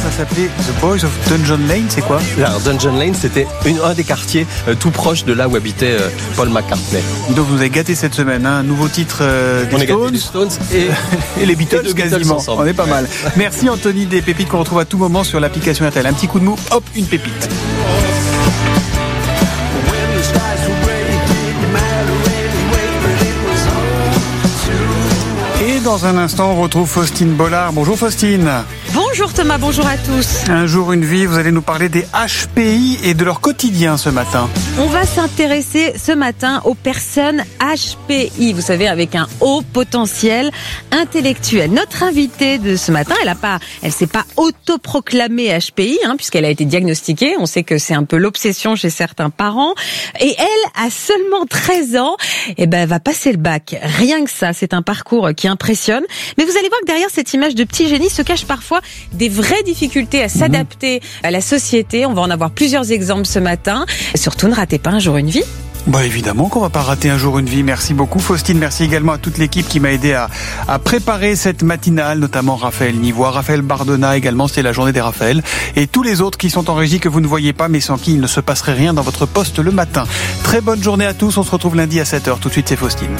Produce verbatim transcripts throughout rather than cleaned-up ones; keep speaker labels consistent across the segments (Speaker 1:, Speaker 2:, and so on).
Speaker 1: ça s'appelait The Boys of Dungeon Lane, c'est quoi ?
Speaker 2: Alors, Dungeon Lane, c'était une, un des quartiers euh, tout proche de là où habitait euh, Paul McCartney.
Speaker 1: Donc vous avez gâté cette semaine, hein, un nouveau titre euh, des
Speaker 2: On
Speaker 1: Stones,
Speaker 2: est des Stones et,
Speaker 1: et les Beatles,
Speaker 2: les Beatles
Speaker 1: quasiment.
Speaker 2: ensemble.
Speaker 1: On est pas mal. Merci Anthony, des pépites qu'on retrouve à tout moment sur l'application R T L. Un petit coup de mou, hop, une pépite. Et dans un instant, on retrouve Faustine Bollard. Bonjour Faustine.
Speaker 3: Bonjour Thomas, bonjour à tous.
Speaker 1: Un jour, une vie, vous allez nous parler des H P I et de leur quotidien ce matin.
Speaker 3: On va s'intéresser ce matin aux personnes H P I, vous savez, avec un haut potentiel intellectuel. Notre invitée de ce matin, elle a pas, elle s'est pas autoproclamée H P I, hein, puisqu'elle a été diagnostiquée. On sait que c'est un peu l'obsession chez certains parents. Et elle, à seulement treize ans, eh ben, elle va passer le bac. Rien que ça, c'est un parcours qui impressionne. Mais vous allez voir que derrière cette image de petit génie se cache parfois des vraies difficultés à s'adapter à la société. On va en avoir plusieurs exemples ce matin. Surtout, ne ratez pas Un jour une vie.
Speaker 1: Bah évidemment qu'on va pas rater Un jour une vie. Merci beaucoup Faustine, merci également à toute l'équipe qui m'a aidé à, à préparer cette matinale, notamment Raphaël Nivois, Raphaël Bardona également, c'était la journée des Raphaël, et tous les autres qui sont en régie que vous ne voyez pas mais sans qui il ne se passerait rien dans votre poste le matin. Très bonne journée à tous, on se retrouve lundi à sept heures. Tout de suite c'est Faustine.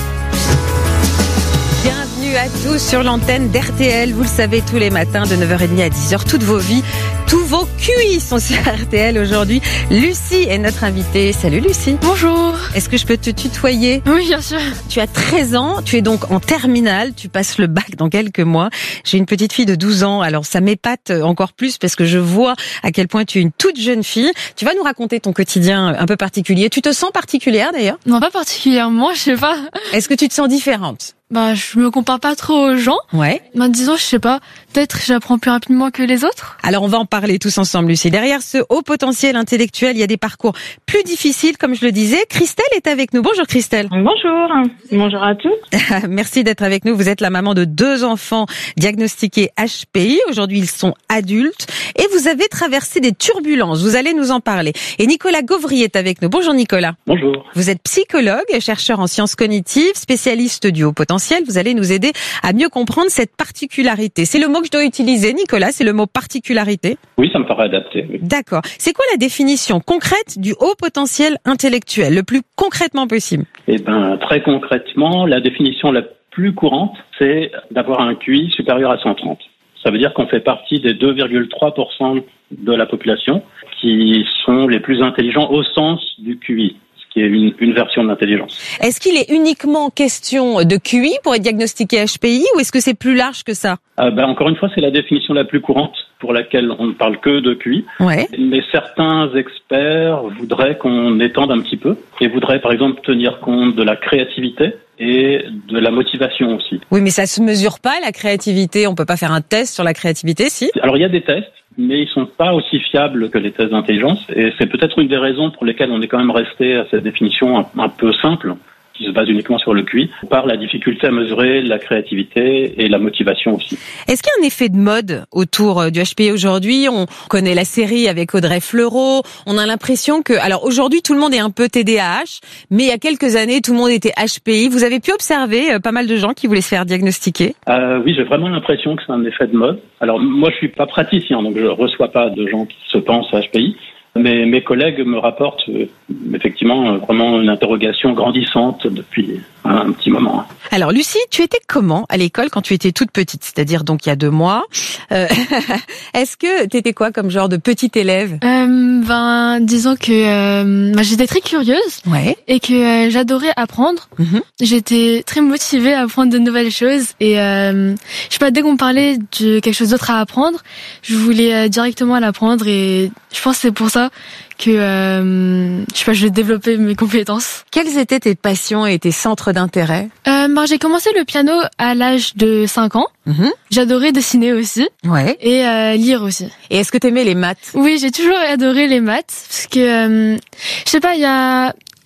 Speaker 3: Bienvenue à tous sur l'antenne d'R T L. Vous le savez, tous les matins de neuf heures trente à dix heures, toutes vos vies, tous vos Q I sont sur R T L aujourd'hui. Lucie est notre invitée. Salut Lucie.
Speaker 4: Bonjour.
Speaker 3: Est-ce que je peux te tutoyer ?
Speaker 4: Oui, bien sûr.
Speaker 3: Tu as treize ans, tu es donc en terminale, tu passes le bac dans quelques mois. J'ai une petite fille de douze ans, alors ça m'épate encore plus parce que je vois à quel point tu es une toute jeune fille. Tu vas nous raconter ton quotidien un peu particulier. Tu te sens particulière d'ailleurs ?
Speaker 4: Non, pas particulièrement, je sais pas.
Speaker 3: Est-ce que tu te sens différente ?
Speaker 4: Bah, je me compare pas trop aux gens.
Speaker 3: Ouais.
Speaker 4: Bah, disons, je sais pas, peut-être j'apprends plus rapidement que les autres.
Speaker 3: Alors, on va en parler tous ensemble, Lucie. Derrière ce haut potentiel intellectuel, il y a des parcours plus difficiles, comme je le disais. Christelle est avec nous. Bonjour Christelle.
Speaker 5: Bonjour. Bonjour à tous.
Speaker 3: Merci d'être avec nous. Vous êtes la maman de deux enfants diagnostiqués H P I. Aujourd'hui, ils sont adultes. Et vous avez traversé des turbulences. Vous allez nous en parler. Et Nicolas Gauvry est avec nous. Bonjour Nicolas.
Speaker 6: Bonjour.
Speaker 3: Vous êtes psychologue, chercheur en sciences cognitives, spécialiste du haut potentiel. Vous allez nous aider à mieux comprendre cette particularité. C'est le mot que je dois utiliser, Nicolas, c'est le mot particularité ?
Speaker 6: Oui, ça me paraît adapté. Oui.
Speaker 3: D'accord. C'est quoi la définition concrète du haut potentiel intellectuel, le plus concrètement possible ?
Speaker 6: Eh ben, très concrètement, la définition la plus courante, c'est d'avoir un Q I supérieur à cent trente. Ça veut dire qu'on fait partie des deux virgule trois pour cent de la population qui sont les plus intelligents au sens du Q I. Qui est une, une version de l'intelligence.
Speaker 3: Est-ce qu'il est uniquement question de Q I pour être diagnostiqué H P I ou est-ce que c'est plus large que ça ?
Speaker 6: euh, ben, Encore une fois, c'est la définition la plus courante pour laquelle on ne parle que de Q I.
Speaker 3: Ouais.
Speaker 6: Mais certains experts voudraient qu'on étende un petit peu et voudraient par exemple tenir compte de la créativité et de la motivation aussi.
Speaker 3: Oui, mais ça se mesure pas, la créativité. On peut pas faire un test sur la créativité, si ?
Speaker 6: Alors il y a des tests, mais ils sont pas aussi fiables que les tests d'intelligence. Et c'est peut-être une des raisons pour lesquelles on est quand même resté à cette définition un, un peu simple, qui se base uniquement sur le Q I, par la difficulté à mesurer la créativité et la motivation aussi.
Speaker 3: Est-ce qu'il y a un effet de mode autour du H P I aujourd'hui ? On connaît la série avec Audrey Fleurot. On a l'impression que, alors aujourd'hui, tout le monde est un peu T D A H, mais il y a quelques années, tout le monde était H P I. Vous avez pu observer pas mal de gens qui voulaient se faire diagnostiquer ?
Speaker 6: euh, Oui, j'ai vraiment l'impression que c'est un effet de mode. Alors moi, je suis pas praticien, donc je reçois pas de gens qui se pensent H P I. Mais mes collègues me rapportent euh, effectivement euh, vraiment une interrogation grandissante depuis un, un petit moment.
Speaker 3: Alors Lucie, tu étais comment à l'école quand tu étais toute petite ? C'est-à-dire donc il y a deux mois. Euh, est-ce que tu étais quoi comme genre de petite élève ?
Speaker 4: euh, Ben, disons que euh, ben, j'étais très curieuse.
Speaker 3: Ouais.
Speaker 4: Et que euh, j'adorais apprendre. Mm-hmm. J'étais très motivée à apprendre de nouvelles choses. Et euh, je sais pas, dès qu'on me parlait de quelque chose d'autre à apprendre, je voulais euh, directement l'apprendre. Et je pense que c'est pour ça que euh, je sais pas, je vais développer mes compétences.
Speaker 3: Quelles étaient tes passions et tes centres d'intérêt ?
Speaker 4: euh, ben, J'ai commencé le piano à l'âge de cinq ans. Mmh. J'adorais dessiner aussi.
Speaker 3: Ouais.
Speaker 4: Et euh, lire aussi.
Speaker 3: Et est-ce que t'aimais les maths ?
Speaker 4: Oui, j'ai toujours adoré les maths parce que euh, je sais pas, il y a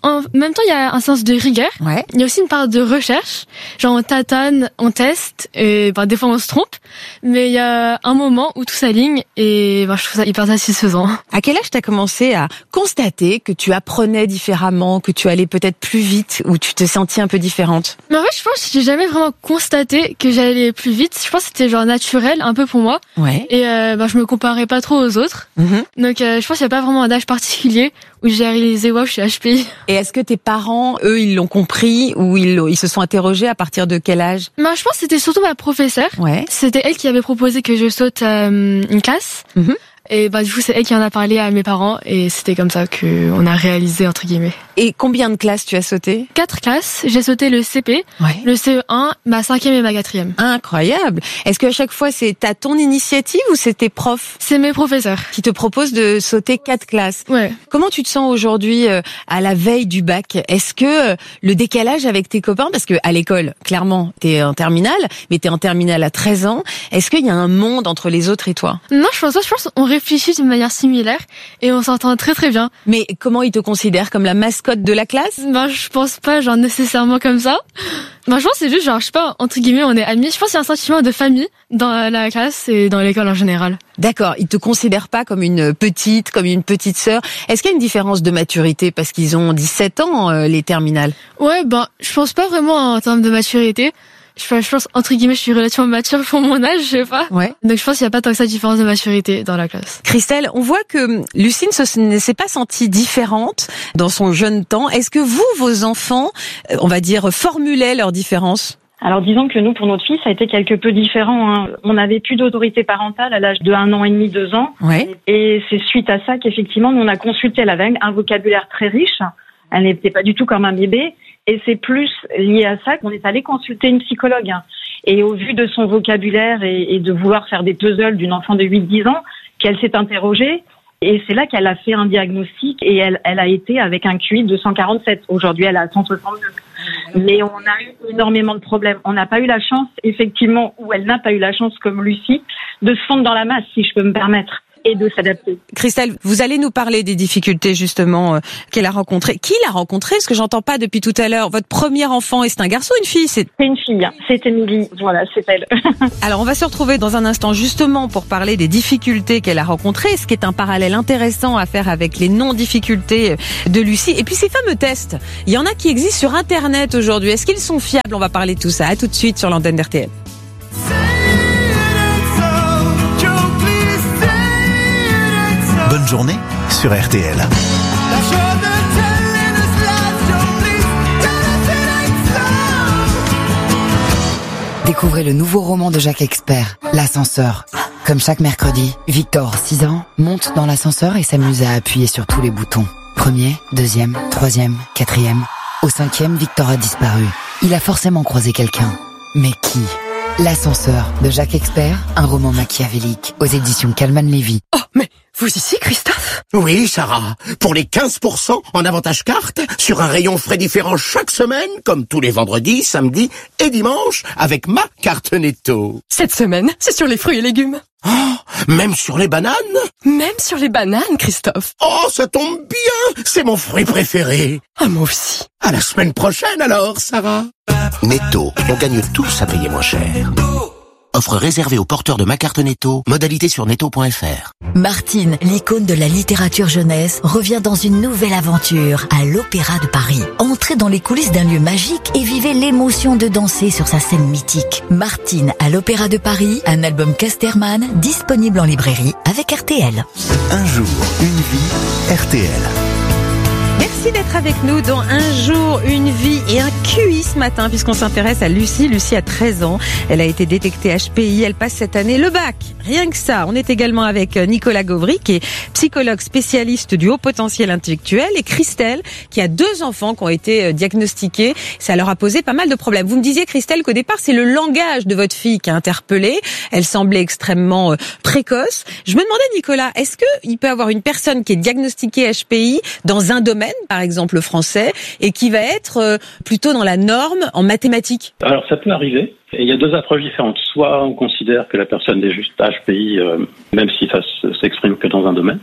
Speaker 4: en même temps, il y a un sens de rigueur.
Speaker 3: Ouais.
Speaker 4: Il y a aussi une part de recherche. Genre, on tâtonne, on teste, et ben, des fois, on se trompe. Mais il y a un moment où tout s'aligne, et ben, je trouve ça hyper satisfaisant.
Speaker 3: À quel âge t'as commencé à constater que tu apprenais différemment, que tu allais peut-être plus vite, ou tu te sentis un peu différente?
Speaker 4: Mais en fait, je pense que j'ai jamais vraiment constaté que j'allais plus vite. Je pense que c'était genre naturel, un peu pour moi.
Speaker 3: Ouais.
Speaker 4: Et euh, ben, je me comparais pas trop aux autres.
Speaker 3: Mm-hmm.
Speaker 4: Donc, euh, je pense qu'il n'y a pas vraiment un âge particulier où j'ai réalisé, waouh, je suis H P I.
Speaker 3: Et est-ce que tes parents, eux, ils l'ont compris ou ils, ils se sont interrogés à partir de quel âge?
Speaker 4: Ben, je pense que c'était surtout ma professeure.
Speaker 3: Ouais.
Speaker 4: C'était elle qui avait proposé que je saute euh, une classe.
Speaker 3: Mm-hmm.
Speaker 4: Et bah du coup c'est elle qui en a parlé à mes parents et c'était comme ça que on a réalisé entre guillemets.
Speaker 3: Et combien de classes tu as sauté?
Speaker 4: Quatre classes, j'ai sauté le C P,
Speaker 3: Ouais.
Speaker 4: le C E un, ma cinquième et ma quatrième.
Speaker 3: Incroyable. Est-ce qu'à chaque fois c'est à ton initiative ou c'est tes profs
Speaker 4: C'est mes professeurs.
Speaker 3: qui te proposent de sauter quatre classes?
Speaker 4: Ouais.
Speaker 3: Comment tu te sens aujourd'hui euh, à la veille du bac? Est-ce que euh, le décalage avec tes copains, parce que à l'école, clairement, t'es en terminale, mais t'es en terminale à treize ans, est-ce qu'il y a un monde entre les autres et toi?
Speaker 4: Non, je pense pas, je pense qu'on réfléchit d'une manière similaire et on s'entend très très bien.
Speaker 3: Mais comment ils te considèrent, comme la mascotte de la classe?
Speaker 4: Ben je pense pas genre nécessairement comme ça. Ben je pense que c'est juste genre je sais pas, entre guillemets on est amis. Je pense qu'il y a un sentiment de famille dans la classe et dans l'école en général.
Speaker 3: D'accord, ils te considèrent pas comme une petite, comme une petite sœur. Est-ce qu'il y a une différence de maturité parce qu'ils ont dix-sept ans, euh, les terminales?
Speaker 4: Ouais, ben je pense pas vraiment en termes de maturité. Je, je pense, entre guillemets, je suis relativement mature pour mon âge, je sais pas.
Speaker 3: Ouais.
Speaker 4: Donc je pense qu'il n'y a pas tant que ça de différence de maturité dans la classe.
Speaker 3: Christelle, on voit que Lucie ne s'est pas sentie différente dans son jeune temps. Est-ce que vous, vos enfants, on va dire, formulaient leurs différences?
Speaker 5: Alors disons que nous, pour notre fille, ça a été quelque peu différent. Hein. On n'avait plus d'autorité parentale à l'âge de un an et demi, deux ans.
Speaker 3: Ouais.
Speaker 5: Et c'est suite à ça qu'effectivement, nous, on a consulté. Elle avait un vocabulaire très riche. Elle n'était pas du tout comme un bébé. Et c'est plus lié à ça qu'on est allé consulter une psychologue. Et au vu de son vocabulaire et, et de vouloir faire des puzzles d'une enfant de huit dix ans, qu'elle s'est interrogée. Et c'est là qu'elle a fait un diagnostic et elle, elle a été avec un Q I de cent quarante-sept. Aujourd'hui, elle a cent soixante-deux. Mais on a eu énormément de problèmes. On n'a pas eu la chance, effectivement, ou elle n'a pas eu la chance, comme Lucie, de se fondre dans la masse, si je peux me permettre, et de s'adapter.
Speaker 3: Christelle, vous allez nous parler des difficultés justement euh, qu'elle a rencontrées. Qui l'a rencontrée? Parce que j'entends pas depuis tout à l'heure. Votre premier enfant, et c'est un garçon ou une fille? C'est
Speaker 5: C'est une fille, c'est Émilie, voilà, c'est elle.
Speaker 3: Alors on va se retrouver dans un instant justement pour parler des difficultés qu'elle a rencontrées, ce qui est un parallèle intéressant à faire avec les non-difficultés de Lucie. Et puis ces fameux tests, il y en a qui existent sur Internet aujourd'hui. Est-ce qu'ils sont fiables? On va parler de tout ça. À tout de suite sur l'antenne d'R T L.
Speaker 7: Bonne journée sur R T L.
Speaker 8: Découvrez le nouveau roman de Jacques Expert, L'ascenseur. Comme chaque mercredi, Victor, six ans, monte dans l'ascenseur et s'amuse à appuyer sur tous les boutons. Premier, deuxième, troisième, quatrième. Au cinquième, Victor a disparu. Il a forcément croisé quelqu'un. Mais qui? L'ascenseur de Jacques Expert, un roman machiavélique aux éditions Calman Lévy.
Speaker 9: Oh, mais vous ici, Christophe?
Speaker 10: Oui, Sarah. Pour les quinze pour cent en avantage carte, sur un rayon frais différent chaque semaine, comme tous les vendredis, samedis et dimanches, avec ma carte Netto.
Speaker 9: Cette semaine, c'est sur les fruits et légumes.
Speaker 10: Oh, même sur les bananes?
Speaker 9: Même sur les bananes, Christophe.
Speaker 10: Oh, ça tombe bien. C'est mon fruit préféré.
Speaker 9: Ah, moi aussi.
Speaker 10: À la semaine prochaine alors, Sarah. Netto, on gagne tous à payer moins cher. Offre réservée aux porteurs de ma carte Netto. Modalité sur netto point f r.
Speaker 11: Martine, l'icône de la littérature jeunesse, revient dans une nouvelle aventure à l'Opéra de Paris. Entrez dans les coulisses d'un lieu magique et vivez l'émotion de danser sur sa scène mythique. Martine à l'Opéra de Paris, un album Casterman disponible en librairie avec R T L.
Speaker 7: Un jour, une vie, R T L.
Speaker 3: Merci d'être avec nous dans Un jour, une vie et un Q I ce matin, puisqu'on s'intéresse à Lucie. Lucie a treize ans. Elle a été détectée H P I. Elle passe cette année le bac. Rien que ça. On est également avec Nicolas Gauvry, qui est psychologue spécialiste du haut potentiel intellectuel, et Christelle, qui a deux enfants qui ont été diagnostiqués. Ça leur a posé pas mal de problèmes. Vous me disiez, Christelle, qu'au départ, c'est le langage de votre fille qui a interpellé. Elle semblait extrêmement précoce. Je me demandais, Nicolas, est-ce qu'il peut y avoir une personne qui est diagnostiquée H P I dans un domaine, par exemple le français, et qui va être euh, plutôt dans la norme en mathématiques?
Speaker 6: Alors ça peut arriver. Et il y a deux approches différentes. Soit on considère que la personne est juste H P I, euh, même si ça s'exprime que dans un domaine.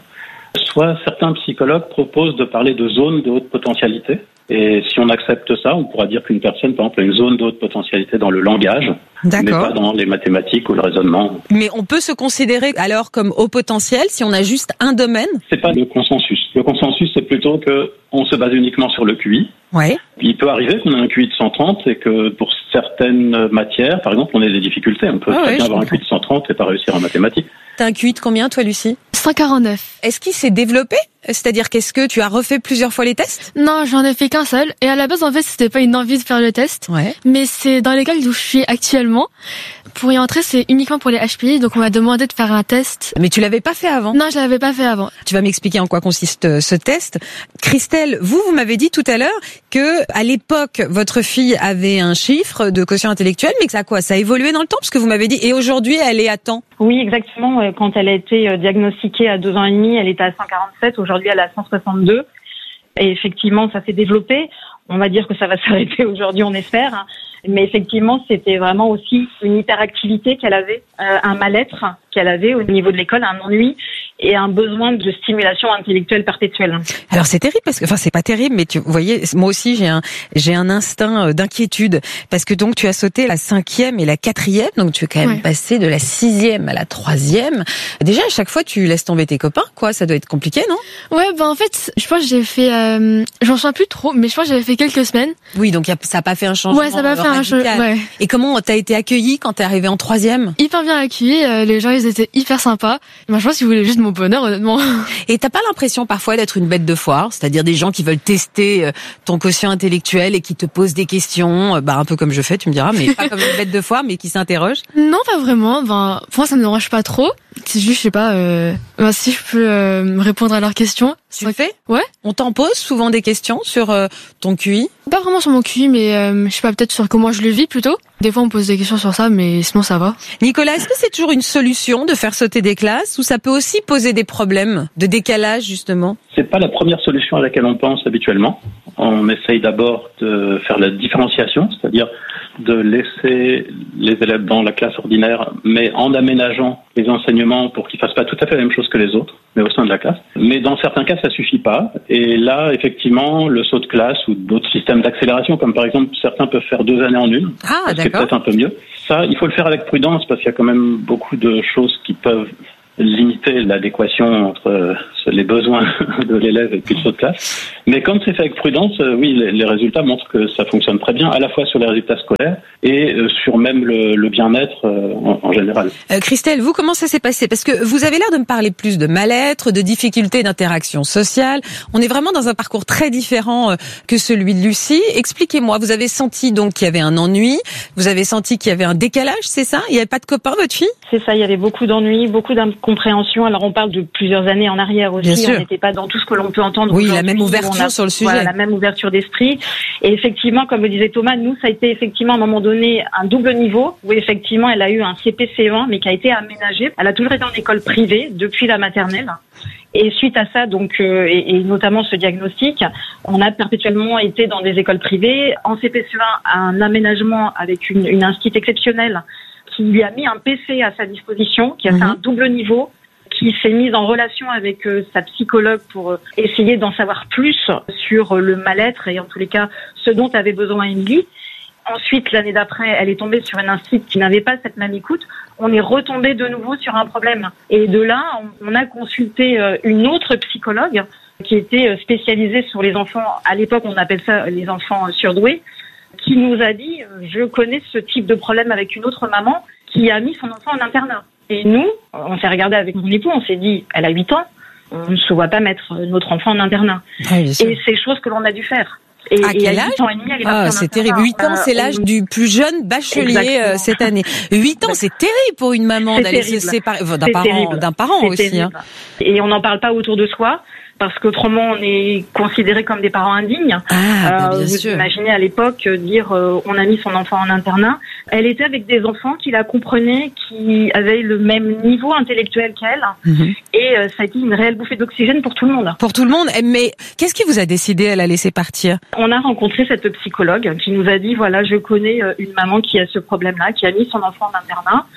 Speaker 6: Soit certains psychologues proposent de parler de zones de haute potentialité. Et si on accepte ça, on pourra dire qu'une personne, par exemple, a une zone de haute potentialité dans le langage, mais pas dans les mathématiques ou le raisonnement.
Speaker 3: Mais on peut se considérer alors comme haut potentiel si on a juste un domaine?
Speaker 6: C'est pas le consensus. Le consensus, c'est plutôt que on se base uniquement sur le Q I.
Speaker 3: Ouais.
Speaker 6: Il peut arriver qu'on ait un Q I de cent trente et que pour certaines matières, par exemple, on ait des difficultés. On peut ah très ouais, bien avoir comprends. un Q I de cent trente et pas réussir en mathématiques.
Speaker 3: T'as un Q I de combien, toi, Lucie?
Speaker 4: cent quarante-neuf.
Speaker 3: Est-ce qu'il s'est développé? C'est-à-dire qu'est-ce que tu as refait plusieurs fois les tests?
Speaker 4: Non, j'en ai fait qu'un seul. Et à la base, en fait, c'était pas une envie de faire le test.
Speaker 3: Ouais.
Speaker 4: Mais c'est dans l'école où je suis actuellement. Pour y entrer, c'est uniquement pour les H P I. Donc, on m'a demandé de faire un test.
Speaker 3: Mais tu l'avais pas fait avant?
Speaker 4: Non, je l'avais pas fait avant.
Speaker 3: Tu vas m'expliquer en quoi consiste ce test. Christelle, vous, vous m'avez dit tout à l'heure que, à l'époque, votre fille avait un chiffre de quotient intellectuel, mais que ça a quoi? Ça a évolué dans le temps? Parce que vous m'avez dit, et aujourd'hui, elle est à temps.
Speaker 5: Oui, exactement. Quand elle a été diagnostiquée à deux ans et demi, elle était à cent quarante-sept. Aujourd'hui, elle est à cent soixante-deux. Et effectivement, ça s'est développé. On va dire que ça va s'arrêter aujourd'hui, on espère. Mais effectivement, c'était vraiment aussi une hyperactivité qu'elle avait, euh, un mal-être qu'elle avait au niveau de l'école, un ennui et un besoin de stimulation intellectuelle perpétuelle.
Speaker 3: Alors c'est terrible parce que, enfin c'est pas terrible, mais tu vous voyez, moi aussi j'ai un j'ai un instinct d'inquiétude parce que donc tu as sauté la cinquième et la quatrième, donc tu es quand même ouais. passé de la sixième à la troisième. Déjà à chaque fois tu laisses tomber tes copains, quoi, ça doit être compliqué, non?
Speaker 4: Ouais, ben en fait, je pense que j'ai fait, euh, j'en souviens plus trop, mais je pense que j'avais fait quelques semaines.
Speaker 3: Oui, donc ça a pas fait un changement.
Speaker 4: Ouais, ça a pas fait un changement. Ouais.
Speaker 3: Et comment t'as été accueillie quand t'es arrivée en troisième?
Speaker 4: Hyper bien accueillie, euh, les gens ils étaient hyper sympas. Moi je pense qu'ils voulaient juste mon bonheur, honnêtement.
Speaker 3: Et t'as pas l'impression parfois d'être une bête de foire, c'est-à-dire des gens qui veulent tester ton quotient intellectuel et qui te posent des questions, bah un peu comme je fais, tu me diras, mais pas comme une bête de foire, mais qui s'interrogent?
Speaker 4: Non, pas vraiment. Ben, pour moi ça me dérange pas trop. C'est juste, je sais pas, euh, ben, si je peux euh, répondre à leurs questions.
Speaker 3: Tu le fais?
Speaker 4: Ouais.
Speaker 3: On t'en pose souvent des questions sur euh, ton Q I?
Speaker 4: Pas vraiment sur mon Q I, mais euh, je sais pas, peut-être sur comment je le vis plutôt. Des fois on me pose des questions sur ça, mais sinon ça va.
Speaker 3: Nicolas, est-ce que c'est toujours une solution de faire sauter des classes ou ça peut aussi poser des problèmes de décalage justement?
Speaker 6: C'est pas la première solution à laquelle on pense habituellement. On essaye d'abord de faire la différenciation, c'est-à-dire de laisser les élèves dans la classe ordinaire, mais en aménageant les enseignements pour qu'ils fassent pas tout à fait la même chose que les autres, mais au sein de la classe. Mais dans certains cas, ça suffit pas. Et là, effectivement, le saut de classe ou d'autres systèmes d'accélération, comme par exemple, certains peuvent faire deux années en une,
Speaker 3: ah,
Speaker 6: c'est peut-être un peu mieux. Ça, il faut le faire avec prudence parce qu'il y a quand même beaucoup de choses qui peuvent limiter l'adéquation entre les besoins de l'élève et puis le saut de classe. Mais quand c'est fait avec prudence, oui, les résultats montrent que ça fonctionne très bien, à la fois sur les résultats scolaires et sur même le, le bien-être en, en général.
Speaker 3: Euh, Christelle, vous, comment ça s'est passé? Parce que vous avez l'air de me parler plus de mal-être, de difficultés d'interaction sociale. On est vraiment dans un parcours très différent que celui de Lucie. Expliquez-moi, vous avez senti donc qu'il y avait un ennui, vous avez senti qu'il y avait un décalage, c'est ça? Il n'y avait pas de copains, votre fille?
Speaker 5: C'est ça, il y avait beaucoup d'ennuis, beaucoup d'incompréhension. Alors on parle de plusieurs années en arrière aussi, on n'était pas dans tout ce que l'on peut entendre.
Speaker 3: Oui, la même ouverture a, sur le sujet.
Speaker 5: Voilà, la même ouverture d'esprit. Et effectivement, comme le disait Thomas, nous, ça a été effectivement à un moment donné un double niveau, où effectivement elle a eu un C P C E un, mais qui a été aménagé. Elle a toujours été en école privée depuis la maternelle. Et suite à ça, donc, euh, et, et notamment ce diagnostic, on a perpétuellement été dans des écoles privées. En C P C E un, un aménagement avec une, une institut exceptionnelle qui lui a mis un P C à sa disposition, qui a mmh. fait un double niveau, qui s'est mise en relation avec euh, sa psychologue pour euh, essayer d'en savoir plus sur euh, le mal-être et en tous les cas ce dont avait besoin Emily. Ensuite, l'année d'après, elle est tombée sur une institut qui n'avait pas cette même écoute. On est retombé de nouveau sur un problème. Et de là, on, on a consulté euh, une autre psychologue qui était spécialisée sur les enfants, à l'époque on appelle ça les enfants surdoués, qui nous a dit euh, je connais ce type de problème avec une autre maman qui a mis son enfant en internat. Et nous, on s'est regardé avec mon époux, on s'est dit, elle a huit ans, on ne se voit pas mettre notre enfant en internat. Ah, et c'est chose que l'on a dû faire. Et,
Speaker 3: à quel âge? Ah, c'est terrible. huit ans, c'est l'âge euh, du plus jeune bachelier euh, cette année. huit ans, c'est terrible pour une maman d'aller se séparer enfin, d'un parent, d'un parent aussi. Hein.
Speaker 5: Et on n'en parle pas autour de soi. Parce qu'autrement, on est considérés comme des parents indignes.
Speaker 3: Ah, bah, bien
Speaker 5: euh, vous
Speaker 3: sûr.
Speaker 5: imaginez à l'époque dire euh, on a mis son enfant en internat. Elle était avec des enfants qui la comprenaient, qui avaient le même niveau intellectuel qu'elle. Mm-hmm. Et euh, ça a été une réelle bouffée d'oxygène pour tout le monde.
Speaker 3: Pour tout le monde. Mais qu'est-ce qui vous a décidé à la laisser partir?
Speaker 5: On a rencontré cette psychologue qui nous a dit voilà, je connais une maman qui a ce problème-là, qui a mis son enfant en internat.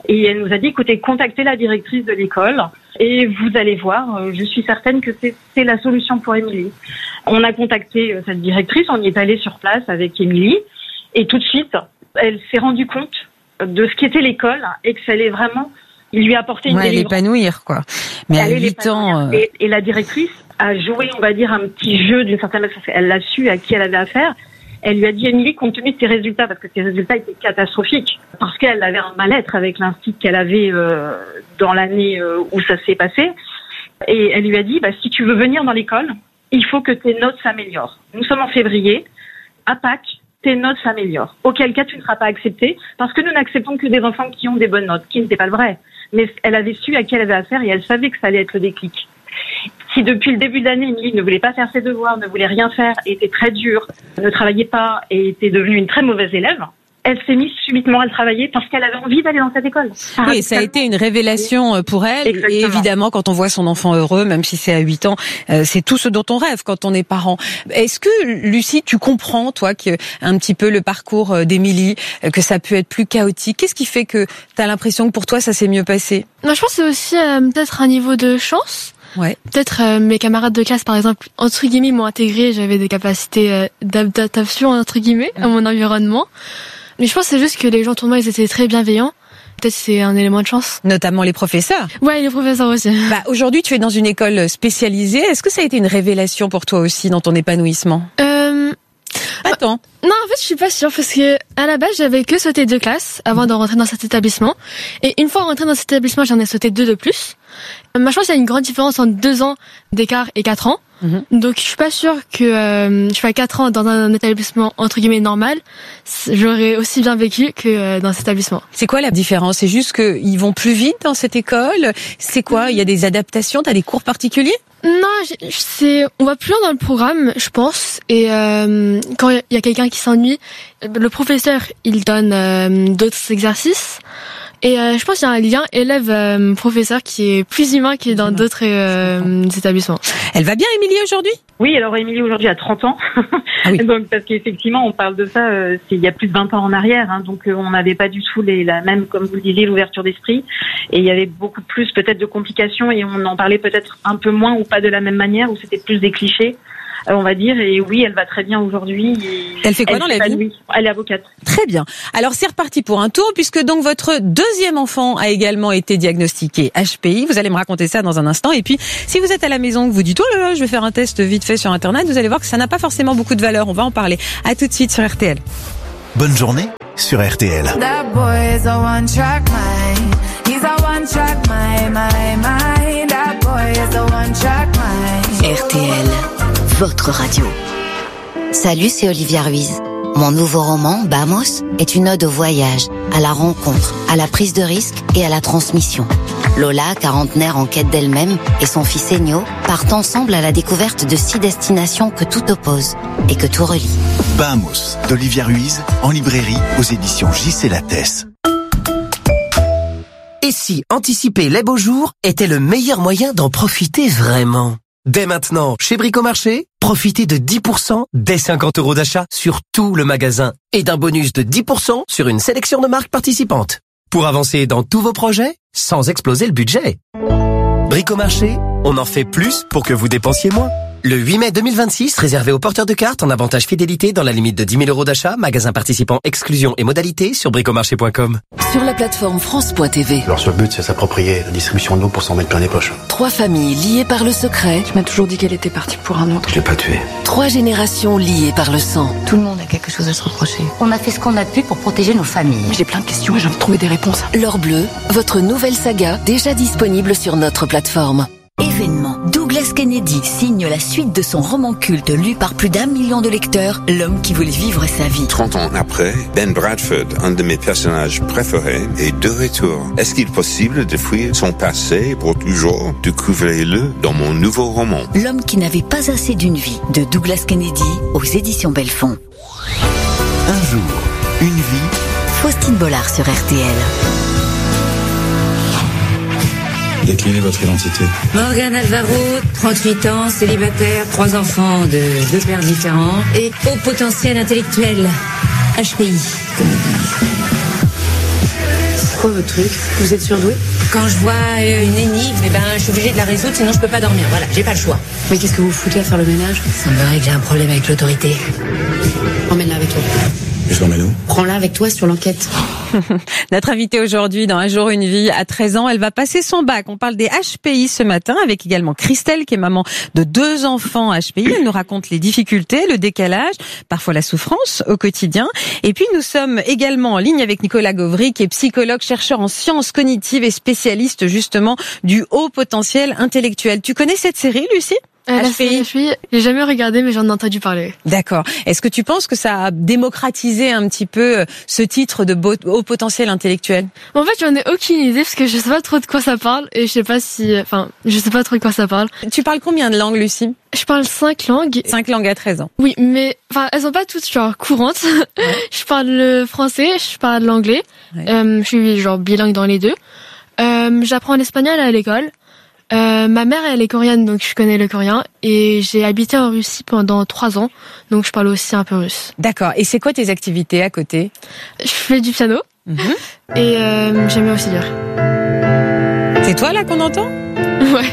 Speaker 5: Et elle nous a dit, écoutez, contactez la directrice de l'école et vous allez voir, je suis certaine que c'est, c'est la solution pour Émilie. On a contacté cette directrice, on y est allé sur place avec Émilie et tout de suite, elle s'est rendue compte de ce qu'était l'école et que ça allait vraiment lui apporter une
Speaker 3: ouais,
Speaker 5: délivrance.
Speaker 3: L'épanouir, quoi. Mais à huit ans... Euh...
Speaker 5: Et, et la directrice a joué, on va dire, un petit jeu d'une certaine façon. Elle l'a su à qui elle avait affaire. Elle lui a dit, Émilie, compte tenu de tes résultats, parce que tes résultats étaient catastrophiques, parce qu'elle avait un mal-être avec l'institut qu'elle avait euh, dans l'année euh, où ça s'est passé. Et elle lui a dit, bah, si tu veux venir dans l'école, il faut que tes notes s'améliorent. Nous sommes en février. À Pâques, tes notes s'améliorent. Auquel cas, tu ne seras pas acceptée, parce que nous n'acceptons que des enfants qui ont des bonnes notes, qui n'était pas le vrai. Mais elle avait su à qui elle avait affaire et elle savait que ça allait être le déclic. Si depuis le début de l'année, Émilie ne voulait pas faire ses devoirs, ne voulait rien faire, était très dure, ne travaillait pas et était devenue une très mauvaise élève, elle s'est mise subitement à le travailler parce qu'elle avait envie d'aller dans cette école.
Speaker 3: Oui, ça a été une révélation pour elle.
Speaker 5: Exactement.
Speaker 3: Et évidemment, quand on voit son enfant heureux, même si c'est à huit ans, c'est tout ce dont on rêve quand on est parent. Est-ce que, Lucie, tu comprends, toi, que un petit peu le parcours d'Émilie, que ça peut être plus chaotique? Qu'est-ce qui fait que tu as l'impression que pour toi, ça s'est mieux passé?
Speaker 4: Moi, je pense que c'est aussi euh, peut-être un niveau de chance.
Speaker 3: Ouais.
Speaker 4: Peut-être euh, mes camarades de classe, par exemple, entre guillemets, m'ont intégré. J'avais des capacités euh, d'adaptation, entre guillemets, à mon environnement. Mais je pense que c'est juste que les gens autour de moi, ils étaient très bienveillants. Peut-être c'est un élément de chance.
Speaker 3: Notamment les professeurs.
Speaker 4: Ouais, les professeurs aussi.
Speaker 3: Bah, aujourd'hui, tu es dans une école spécialisée. Est-ce que ça a été une révélation pour toi aussi dans ton épanouissement?
Speaker 4: Euh...
Speaker 3: Pas tant.
Speaker 4: Non, en fait, je suis pas sûre parce que à la base, j'avais que sauté deux classes avant de rentrer dans cet établissement. Et une fois rentrée dans cet établissement, j'en ai sauté deux de plus. Moi, je pense qu'il y a une grande différence entre deux ans d'écart et quatre ans. Mm-hmm. Donc, je suis pas sûre que euh, je fais quatre ans dans un établissement entre guillemets normal, j'aurais aussi bien vécu que euh, dans cet établissement.
Speaker 3: C'est quoi la différence? C'est juste qu'ils vont plus vite dans cette école? C'est quoi? Il y a des adaptations? T'as des cours particuliers?
Speaker 4: Non, c'est on va plus loin dans le programme, je pense. Et euh, quand il y a quelqu'un qui s'ennuie, le professeur il donne euh, d'autres exercices. Et euh, je pense qu'il y a un lien élève-professeur qui est plus humain que dans d'autres euh, établissements.
Speaker 3: Elle va bien, Émilie, aujourd'hui?
Speaker 5: Oui, alors Émilie aujourd'hui a trente ans. Ah oui. Donc parce qu'effectivement, on parle de ça, euh, c'est il y a plus de vingt ans en arrière. Hein, donc euh, on n'avait pas du tout les, la même, comme vous le disiez, l'ouverture d'esprit. Et il y avait beaucoup plus peut-être de complications et on en parlait peut-être un peu moins ou pas de la même manière, où c'était plus des clichés. On va dire, et oui, elle va très bien aujourd'hui.
Speaker 3: Elle fait quoi elle dans la vie?
Speaker 5: Elle est avocate.
Speaker 3: Très bien. Alors c'est reparti pour un tour, puisque donc votre deuxième enfant a également été diagnostiqué H P I. Vous allez me raconter ça dans un instant. Et puis, si vous êtes à la maison, que vous dites, oh là là, je vais faire un test vite fait sur Internet, vous allez voir que ça n'a pas forcément beaucoup de valeur. On va en parler. À tout de suite sur R T L.
Speaker 7: Bonne journée sur R T L.
Speaker 12: That boy is a one track mind. He's a one track mind, my mind. That boy is a one track mind.
Speaker 11: R T L. Votre radio. Salut, c'est Olivia Ruiz. Mon nouveau roman, Bamos, est une ode au voyage, à la rencontre, à la prise de risque et à la transmission. Lola, quarantenaire en quête d'elle-même, et son fils Enyo partent ensemble à la découverte de six destinations que tout oppose et que tout relie.
Speaker 7: Bamos, d'Olivia Ruiz, en librairie aux éditions J C Lattès.
Speaker 13: Et si anticiper les beaux jours était le meilleur moyen d'en profiter vraiment? Dès maintenant, chez Bricomarché, profitez de dix pour cent dès cinquante euros d'achat sur tout le magasin et d'un bonus de dix pour cent sur une sélection de marques participantes. Pour avancer dans tous vos projets, sans exploser le budget. Bricomarché, on en fait plus pour que vous dépensiez moins. Le huit mai deux mille vingt-six, réservé aux porteurs de cartes en avantage fidélité dans la limite de dix mille euros d'achat, magasin participant, exclusion et modalités sur bricomarché point com.
Speaker 14: Sur la plateforme France point T V.
Speaker 15: Leur seul but, c'est s'approprier la distribution d'eau pour s'en mettre plein les poches.
Speaker 14: Trois familles liées par le secret.
Speaker 16: Tu m'as toujours dit qu'elle était partie pour un autre.
Speaker 15: Je l'ai pas tuée.
Speaker 14: Trois générations liées par le sang.
Speaker 16: Tout le monde a quelque chose à se reprocher.
Speaker 11: On a fait ce qu'on a pu pour protéger nos familles.
Speaker 16: J'ai plein de questions et j'ai envie de trouver des réponses.
Speaker 14: L'Or Bleu, votre nouvelle saga déjà disponible sur notre plateforme.
Speaker 11: Événement. Douglas Kennedy signe la suite de son roman culte lu par plus d'un million de lecteurs, L'homme qui voulait vivre sa vie.
Speaker 17: trente ans après, Ben Bradford, un de mes personnages préférés, est de retour. Est-ce qu'il est possible de fuir son passé pour toujours? Découvrez-le dans mon nouveau roman.
Speaker 11: L'homme qui n'avait pas assez d'une vie, de Douglas Kennedy, aux éditions Belfond.
Speaker 7: Un jour, une vie.
Speaker 11: Faustine Bollard sur R T L.
Speaker 15: Déclinez votre identité.
Speaker 18: Morgane Alvaro, trente-huit ans, célibataire, trois enfants de deux pères différents et haut potentiel intellectuel. H P I.
Speaker 16: quoi votre truc? Vous êtes surdoué?
Speaker 18: Quand je vois euh, une énigme, eh ben, je suis obligée de la résoudre, sinon je peux pas dormir. Voilà, j'ai pas le choix.
Speaker 16: Mais qu'est-ce que vous foutez à faire le ménage?
Speaker 18: Il semblerait que j'ai un problème avec l'autorité.
Speaker 16: Emmène-la avec toi.
Speaker 15: Je l'emmène où?
Speaker 16: Prends-la avec toi sur l'enquête.
Speaker 3: Notre invitée aujourd'hui dans Un jour une vie, à treize ans, elle va passer son bac. On parle des H P I ce matin avec également Christelle qui est maman de deux enfants H P I. Elle nous raconte les difficultés, le décalage, parfois la souffrance au quotidien. Et puis nous sommes également en ligne avec Nicolas Gauvry qui est psychologue, chercheur en sciences cognitives et spécialiste justement du haut potentiel intellectuel. Tu connais cette série, Lucie?
Speaker 4: Euh, la série H P I, j'ai jamais regardé, mais j'en ai entendu parler.
Speaker 3: D'accord. Est-ce que tu penses que ça a démocratisé un petit peu ce titre de beau, haut potentiel intellectuel?
Speaker 4: En fait, j'en ai aucune idée parce que je sais pas trop de quoi ça parle et je sais pas si, enfin, je sais pas trop de quoi ça parle.
Speaker 3: Tu parles combien de langues, Lucie?
Speaker 4: Je parle cinq langues.
Speaker 3: Cinq langues à treize ans.
Speaker 4: Oui, mais enfin, elles sont pas toutes genre courantes. Ouais. Je parle le français, je parle l'anglais. Ouais. Euh, je suis genre bilingue dans les deux. Euh, j'apprends l'espagnol à l'école. Euh, ma mère, elle est coréenne, donc je connais le coréen. Et j'ai habité en Russie pendant trois ans, donc je parle aussi un peu russe.
Speaker 3: D'accord. Et c'est quoi tes activités à côté?
Speaker 4: Je fais du piano. Mm-hmm. Et euh, j'aime bien aussi lire.
Speaker 3: C'est toi là qu'on entend?
Speaker 4: Ouais.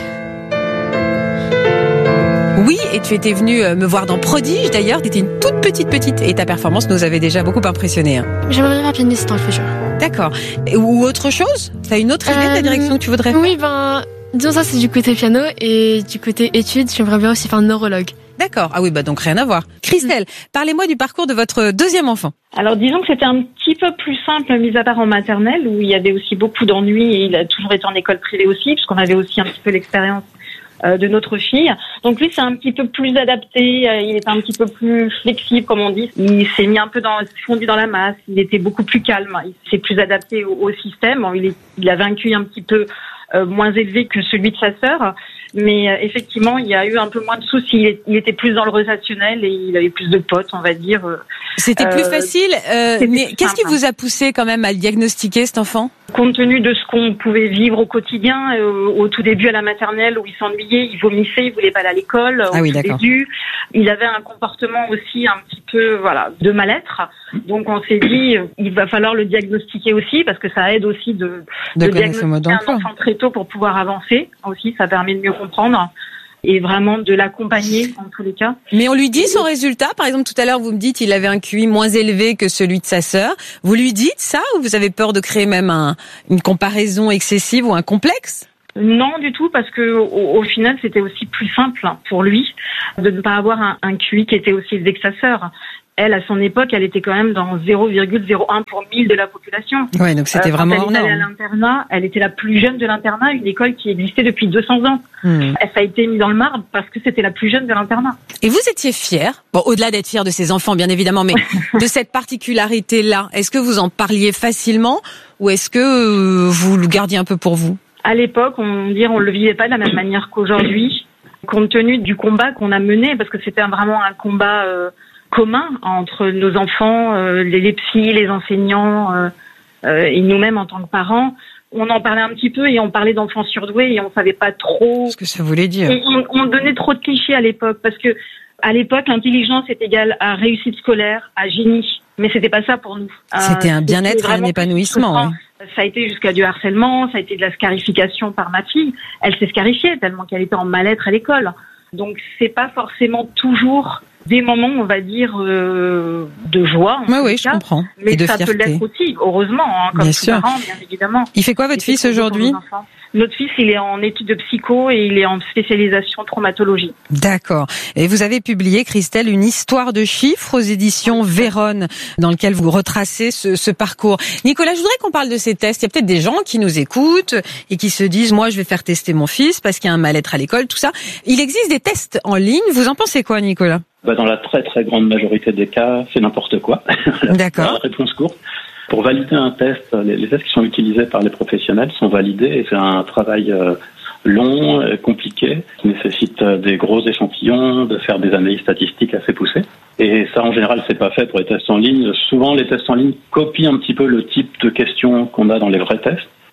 Speaker 3: Oui, et tu étais venue me voir dans Prodige d'ailleurs, tu étais une toute petite petite et ta performance nous avait déjà beaucoup impressionné. Hein.
Speaker 4: J'aimerais bien faire pianiste dans le futur.
Speaker 3: D'accord. Ou autre chose? T'as une autre idée de la direction que tu voudrais faire?
Speaker 4: Oui, ben, disons ça c'est du côté piano et du côté études, j'aimerais bien aussi faire neurologue.
Speaker 3: D'accord. Ah oui, bah donc rien à voir. Christelle, mmh. parlez-moi du parcours de votre deuxième enfant.
Speaker 5: Alors disons que c'était un petit peu plus simple, mis à part en maternelle, où il y avait aussi beaucoup d'ennuis et il a toujours été en école privée aussi, puisqu'on avait aussi un petit peu l'expérience euh, de notre fille. Donc lui, c'est un petit peu plus adapté, euh, il était un petit peu plus flexible, comme on dit. Il s'est mis un peu dans, fondu dans la masse, il était beaucoup plus calme, il s'est plus adapté au, au système. Bon, il, est, il avait un Q I un petit peu euh, moins élevé que celui de sa sœur. Mais euh, effectivement, il y a eu un peu moins de soucis. Il était plus dans le relationnel et il avait plus de potes, on va dire.
Speaker 3: C'était plus euh, facile. Euh, mais
Speaker 5: plus
Speaker 3: qu'est-ce
Speaker 5: simple.
Speaker 3: qui vous a poussé quand même à le diagnostiquer, cet enfant?
Speaker 5: Compte tenu de ce qu'on pouvait vivre au quotidien, euh, au tout début à la maternelle où il s'ennuyait, il vomissait, il voulait pas aller à l'école.
Speaker 3: Ah
Speaker 5: au
Speaker 3: oui,
Speaker 5: tout
Speaker 3: d'accord.
Speaker 5: début, il avait un comportement aussi un petit peu, voilà, de mal-être. Donc on s'est dit, euh, il va falloir le diagnostiquer aussi parce que ça aide aussi de,
Speaker 3: de,
Speaker 5: de
Speaker 3: diagnostiquer
Speaker 5: un enfant très tôt pour pouvoir avancer. Aussi, ça permet de mieux comprendre. Et vraiment de l'accompagner en tous les cas.
Speaker 3: Mais on lui dit son résultat. Par exemple, tout à l'heure, vous me dites il avait un Q I moins élevé que celui de sa sœur. Vous lui dites ça ou vous avez peur de créer même un, une comparaison excessive ou un complexe?
Speaker 5: Non, du tout, parce que au, au final, c'était aussi plus simple pour lui de ne pas avoir un, un Q I qui était aussi élevé que sa sœur. Elle, à son époque, elle était quand même dans zéro virgule zéro un pour mille de la population.
Speaker 3: Ouais, donc c'était euh, vraiment
Speaker 5: hors norme. Elle était à l'internat, elle était la plus jeune de l'internat, une école qui existait depuis deux cents ans. Hmm. Elle a été mise dans le marbre parce que c'était la plus jeune de l'internat.
Speaker 3: Et vous étiez fière, bon, au-delà d'être fière de ses enfants, bien évidemment, mais de cette particularité-là, est-ce que vous en parliez facilement ou est-ce que euh, vous le gardiez un peu pour vous?
Speaker 5: À l'époque, on dit, on le vivait pas de la même manière qu'aujourd'hui, compte tenu du combat qu'on a mené, parce que c'était vraiment un combat euh, commun entre nos enfants, euh, les, les psys, les enseignants euh, euh, et nous-mêmes en tant que parents. On en parlait un petit peu et on parlait d'enfants surdoués et on savait pas trop
Speaker 3: ce que ça voulait dire.
Speaker 5: Et on, on donnait trop de clichés à l'époque parce que à l'époque l'intelligence est égale à réussite scolaire, à génie, mais c'était pas ça pour nous.
Speaker 3: C'était euh, un bien-être et un épanouissement. Oui.
Speaker 5: Ça a été jusqu'à du harcèlement, ça a été de la scarification par ma fille. Elle s'est scarifiée tellement qu'elle était en mal-être à l'école. Donc c'est pas forcément toujours des moments, on va dire, euh, de joie.
Speaker 3: Oui, oui, je comprends.
Speaker 5: Mais
Speaker 3: et de
Speaker 5: ça
Speaker 3: fierté.
Speaker 5: peut l'être aussi, heureusement, hein, comme
Speaker 3: bien
Speaker 5: tout
Speaker 3: sûr.
Speaker 5: parent, bien évidemment.
Speaker 3: Il fait quoi votre fils aujourd'hui?
Speaker 5: Notre fils, il est en études de psycho et il est en spécialisation traumatologie.
Speaker 3: D'accord. Et vous avez publié, Christelle, une histoire de chiffres aux éditions Vérone, dans lequel vous retracez ce, ce parcours. Nicolas, je voudrais qu'on parle de ces tests. Il y a peut-être des gens qui nous écoutent et qui se disent, moi, je vais faire tester mon fils parce qu'il y a un mal-être à l'école, tout ça. Il existe des tests en ligne. Vous en pensez quoi, Nicolas?
Speaker 6: Bah, dans la très très grande majorité des cas, c'est n'importe quoi.
Speaker 3: D'accord.
Speaker 6: La réponse courte. Pour valider un test, les, les tests qui sont utilisés par les professionnels sont validés et c'est un travail euh, long, euh, compliqué, qui nécessite euh, des gros échantillons, de faire des analyses statistiques assez poussées. Et ça, en général, c'est pas fait pour les tests en ligne. Souvent, les tests en ligne copient un petit peu le type de questions qu'on a dans les vrais tests.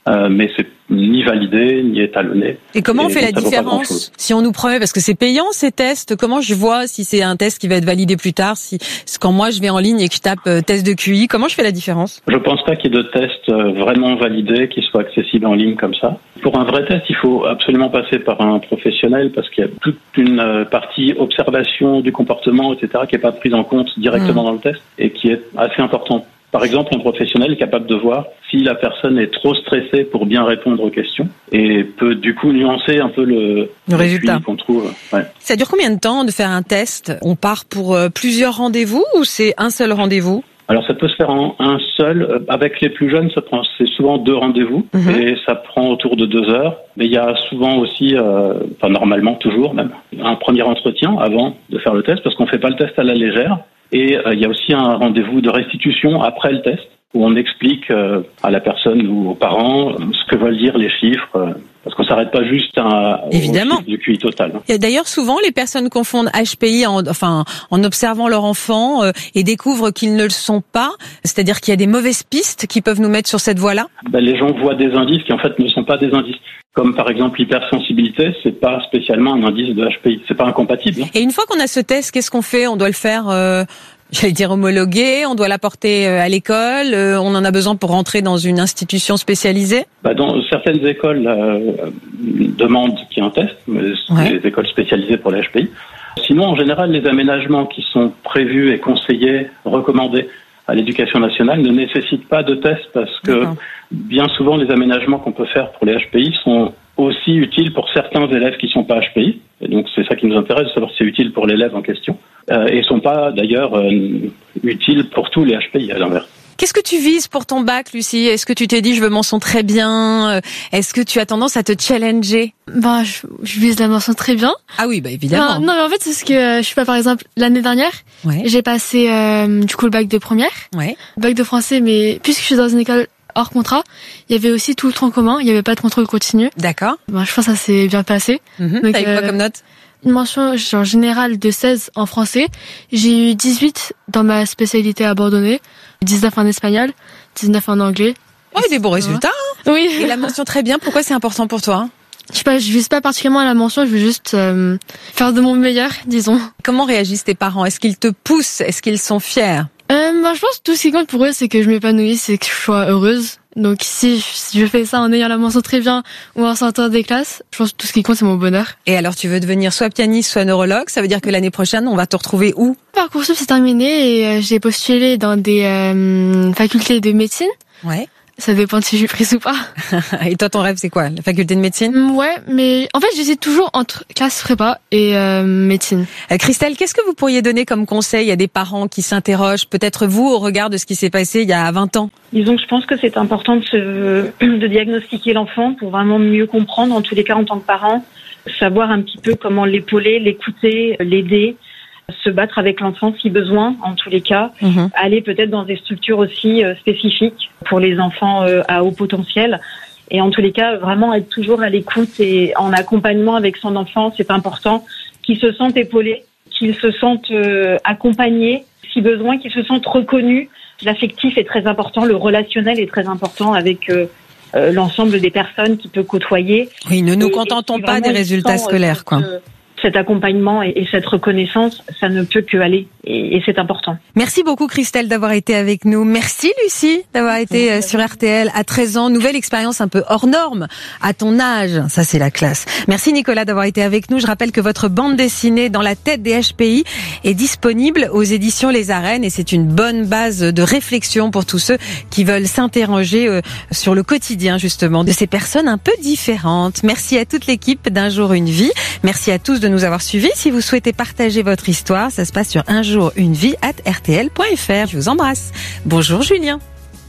Speaker 6: euh, mais c'est ni validé, ni étalonné.
Speaker 3: Et comment on
Speaker 6: et
Speaker 3: fait la différence si on nous promet, parce que c'est payant ces tests, comment je vois si c'est un test qui va être validé plus tard, si quand moi je vais en ligne et que je tape euh, test de Q I, comment je fais la différence?
Speaker 6: Je pense pas qu'il y ait de tests euh, vraiment validés qui soient accessibles en ligne comme ça. Pour un vrai test, il faut absolument passer par un professionnel parce qu'il y a toute une euh, partie observation du comportement, et cetera, qui n'est pas prise en compte directement mmh. dans le test et qui est assez importante. Par exemple, un professionnel est capable de voir si la personne est trop stressée pour bien répondre aux questions et peut du coup nuancer un peu le,
Speaker 3: le résultat
Speaker 6: qu'on trouve. Ouais.
Speaker 3: Ça dure combien de temps de faire un test? On part pour euh, plusieurs rendez-vous ou c'est un seul rendez-vous?
Speaker 6: Alors ça peut se faire en un seul. Avec les plus jeunes, ça prend, c'est souvent deux rendez-vous mmh. et ça prend autour de deux heures. Mais il y a souvent aussi, euh, enfin normalement toujours même, un premier entretien avant de faire le test parce qu'on fait pas le test à la légère. Et euh, il y a aussi un rendez-vous de restitution après le test où on explique euh, à la personne ou aux parents euh, ce que veulent dire les chiffres. Euh, parce qu'on s'arrête pas juste à,
Speaker 3: Évidemment.
Speaker 6: au chiffre du Q I total.
Speaker 3: Et d'ailleurs, souvent, les personnes confondent H P I en, enfin, en observant leur enfant euh, et découvrent qu'ils ne le sont pas. C'est-à-dire qu'il y a des mauvaises pistes qui peuvent nous mettre sur cette voie-là.
Speaker 6: Ben, les gens voient des indices qui en fait ne sont pas des indices. Comme par exemple l'hypersensibilité, c'est pas spécialement un indice de H P I, c'est pas incompatible.
Speaker 3: Et une fois qu'on a ce test, qu'est-ce qu'on fait? On doit le faire, euh, j'allais dire homologué, on doit l'apporter à l'école, euh, on en a besoin pour rentrer dans une institution spécialisée?
Speaker 6: Bah dans certaines écoles euh, demandent qu'il y ait un test, mais ouais. les écoles spécialisées pour les H P I. Sinon, en général, les aménagements qui sont prévus et conseillés, recommandés à l'éducation nationale ne nécessitent pas de test parce que D'accord. bien souvent les aménagements qu'on peut faire pour les H P I sont aussi utiles pour certains élèves qui ne sont pas H P I. Et donc c'est ça qui nous intéresse, de savoir si c'est utile pour l'élève en question. Euh, et ne sont pas d'ailleurs euh, utiles pour tous les H P I à l'inverse.
Speaker 3: Qu'est-ce que tu vises pour ton bac, Lucie? Est-ce que tu t'es dit je veux mention très bien? Est-ce que tu as tendance à te challenger?
Speaker 4: Bah, je, je vise la mention très bien.
Speaker 3: Ah oui, bah évidemment.
Speaker 4: Non, non mais en fait c'est ce que je sais pas, par exemple l'année dernière, ouais. j'ai passé euh, du coup le bac de première,
Speaker 3: ouais.
Speaker 4: bac de français, mais puisque je suis dans une école hors contrat, il y avait aussi tout le tronc commun, il y avait pas de contrôle continu.
Speaker 3: D'accord.
Speaker 4: Bon, je pense que ça s'est bien passé.
Speaker 3: Mmh. T'as eu quoi euh, comme note?
Speaker 4: Une mention genre générale de seize en français. J'ai eu dix-huit dans ma spécialité abandonnée, dix-neuf en espagnol, dix-neuf en anglais.
Speaker 3: Oh, des bons résultats.
Speaker 4: Hein. Oui.
Speaker 3: Et la mention très bien, pourquoi c'est important pour toi?
Speaker 4: Je sais pas, je vise pas particulièrement à la mention, je veux juste euh, faire de mon meilleur, disons.
Speaker 3: Comment réagissent tes parents? Est-ce qu'ils te poussent? Est-ce qu'ils sont fiers?
Speaker 4: Euh, bah, je pense que tout ce qui compte pour eux, c'est que je m'épanouisse, c'est que je sois heureuse. Donc si, si je fais ça en ayant la mention très bien ou en sortant des classes, je pense que tout ce qui compte, c'est mon bonheur.
Speaker 3: Et alors, tu veux devenir soit pianiste, soit neurologue? Ça veut dire que l'année prochaine, on va te retrouver où?
Speaker 4: Parcoursup, c'est terminé et euh, j'ai postulé dans des euh, facultés de médecine.
Speaker 3: Ouais.
Speaker 4: Ça dépend de si je suis prise ou pas.
Speaker 3: Et toi, ton rêve, c'est quoi? La faculté de médecine?
Speaker 4: Ouais, mais en fait, j'hésite toujours entre classe prépa et euh, médecine.
Speaker 3: Euh, Christelle, qu'est-ce que vous pourriez donner comme conseil à des parents qui s'interrogent, peut-être vous, au regard de ce qui s'est passé il y a vingt ans?
Speaker 5: Disons que je pense que c'est important de, se, de diagnostiquer l'enfant pour vraiment mieux comprendre, en tous les cas en tant que parent, savoir un petit peu comment l'épauler, l'écouter, l'aider, se battre avec l'enfant si besoin, en tous les cas, mmh. aller peut-être dans des structures aussi euh, spécifiques pour les enfants euh, à haut potentiel. Et en tous les cas, vraiment être toujours à l'écoute et en accompagnement avec son enfant, c'est important qu'il se sente épaulé, qu'il se sente euh, accompagné, si besoin, qu'il se sente reconnu. L'affectif est très important, le relationnel est très important avec euh, euh, l'ensemble des personnes qu'il peut côtoyer.
Speaker 3: Oui, ne nous
Speaker 5: et,
Speaker 3: contentons
Speaker 5: et
Speaker 3: pas des résultats
Speaker 5: sent,
Speaker 3: scolaires, quoi.
Speaker 5: Euh, cet accompagnement et, et cette reconnaissance, ça ne peut que aller. Et, et c'est important.
Speaker 3: Merci beaucoup Christelle d'avoir été avec nous. Merci Lucie d'avoir été euh, sur R T L à treize ans. Nouvelle expérience un peu hors norme à ton âge. Ça, c'est la classe. Merci Nicolas d'avoir été avec nous. Je rappelle que votre bande dessinée Dans la tête des H P I est disponible aux éditions Les Arènes et c'est une bonne base de réflexion pour tous ceux qui veulent s'interroger euh, sur le quotidien justement de ces personnes un peu différentes. Merci à toute l'équipe d'Un jour une vie. Merci à tous de nous avoir suivis. Si vous souhaitez partager votre histoire, ça se passe sur un jour une vie arobase r t l point f r. Je vous embrasse. Bonjour Julien.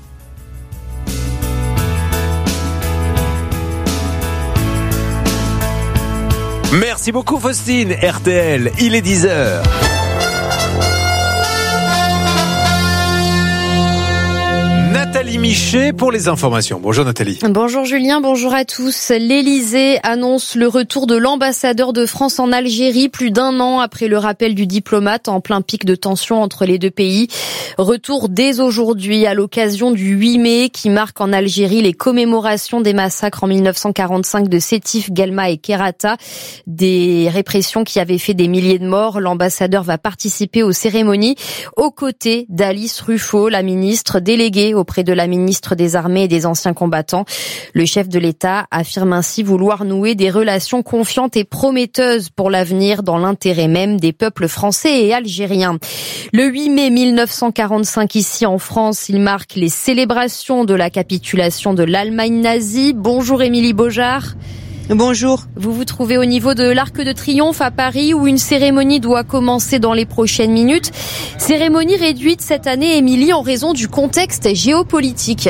Speaker 19: Merci beaucoup Faustine. R T L, il est dix heures. Nathalie Nathalie Michet pour les informations. Bonjour Nathalie.
Speaker 20: Bonjour Julien, bonjour à tous. L'Élysée annonce le retour de l'ambassadeur de France en Algérie plus d'un an après le rappel du diplomate en plein pic de tension entre les deux pays. Retour dès aujourd'hui à l'occasion du huit mai qui marque en Algérie les commémorations des massacres en mille neuf cent quarante-cinq de Sétif, Guelma et Kerata, des répressions qui avaient fait des milliers de morts. L'ambassadeur va participer aux cérémonies aux côtés d'Alice Ruffo, la ministre déléguée auprès de la ministre des Armées et des Anciens Combattants. Le chef de l'État affirme ainsi vouloir nouer des relations confiantes et prometteuses pour l'avenir dans l'intérêt même des peuples français et algériens. Le huit mai mille neuf cent quarante-cinq ici en France, il marque les célébrations de la capitulation de l'Allemagne nazie. Bonjour Émilie Beaujard.
Speaker 21: Bonjour.
Speaker 20: Vous vous trouvez au niveau de l'Arc de Triomphe à Paris où une cérémonie doit commencer dans les prochaines minutes. Cérémonie réduite cette année, Émilie, en raison du contexte géopolitique.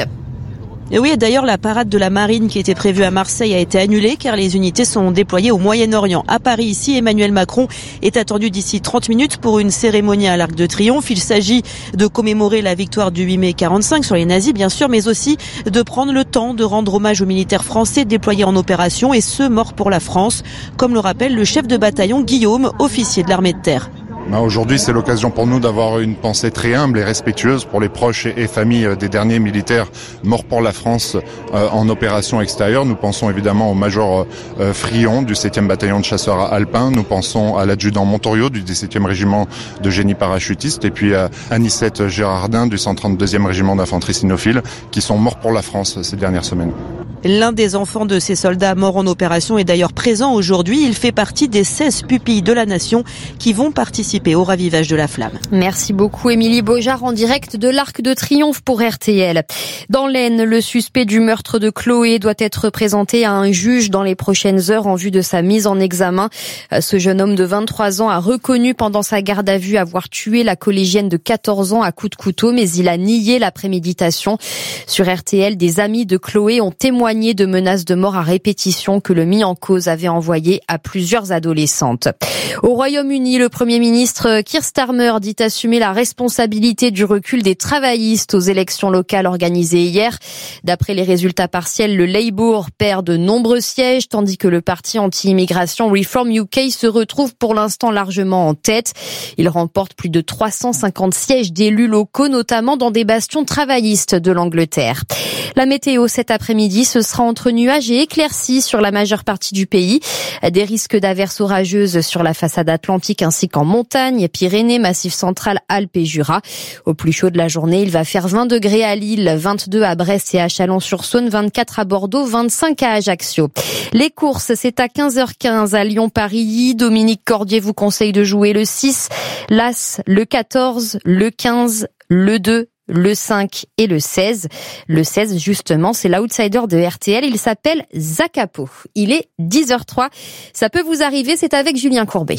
Speaker 21: Et oui, et d'ailleurs, la parade de la marine qui était prévue à Marseille a été annulée car les unités sont déployées au Moyen-Orient. À Paris, ici, Emmanuel Macron est attendu d'ici trente minutes pour une cérémonie à l'Arc de Triomphe. Il s'agit de commémorer la victoire du huit mai quarante-cinq sur les nazis, bien sûr, mais aussi de prendre le temps de rendre hommage aux militaires français déployés en opération et ceux morts pour la France, comme le rappelle le chef de bataillon Guillaume, officier de l'armée de terre.
Speaker 22: Aujourd'hui, c'est l'occasion pour nous d'avoir une pensée très humble et respectueuse pour les proches et familles des derniers militaires morts pour la France euh, en opération extérieure. Nous pensons évidemment au major euh, Frion du septième bataillon de chasseurs alpins. Nous pensons à l'adjudant Montorio du dix-septième régiment de génie parachutiste et puis à Anicette Gérardin du cent trente-deuxième régiment d'infanterie cynophile qui sont morts pour la France ces dernières semaines.
Speaker 21: L'un des enfants de ces soldats morts en opération est d'ailleurs présent aujourd'hui. Il fait partie des seize pupilles de la nation qui vont participer au ravivage de la flamme.
Speaker 20: Merci beaucoup Émilie Beaujard en direct de l'Arc de Triomphe pour R T L. Dans l'Aisne, le suspect du meurtre de Chloé doit être présenté à un juge dans les prochaines heures en vue de sa mise en examen. Ce jeune homme de vingt-trois ans a reconnu pendant sa garde à vue avoir tué la collégienne de quatorze ans à coups de couteau, mais il a nié la préméditation. Sur R T L, des amis de Chloé ont témoigné de menaces de mort à répétition que le mis en cause avait envoyées à plusieurs adolescentes. Au Royaume-Uni, le Premier ministre Keir Starmer dit assumer la responsabilité du recul des travaillistes aux élections locales organisées hier. D'après les résultats partiels, le Labour perd de nombreux sièges, tandis que le parti anti-immigration Reform U K se retrouve pour l'instant largement en tête. Il remporte plus de trois cent cinquante sièges d'élus locaux, notamment dans des bastions travaillistes de l'Angleterre. La météo cet après-midi, ce sera entre nuages et éclaircies sur la majeure partie du pays. Des risques d'averses orageuses sur la façade atlantique ainsi qu'en montagne, Pyrénées, Massif central, Alpes et Jura. Au plus chaud de la journée, il va faire vingt degrés à Lille, vingt-deux à Brest et à Chalon-sur-Saône, vingt-quatre à Bordeaux, vingt-cinq à Ajaccio. Les courses, c'est à quinze heures quinze à Lyon-Paris. Dominique Cordier vous conseille de jouer le six, l'As, le quatorze, le quinze, le deux, le cinq et le seize. Le seize, justement, c'est l'outsider de R T L. Il s'appelle Zakapo. Il est dix heures trois. Ça peut vous arriver, c'est avec Julien Courbet.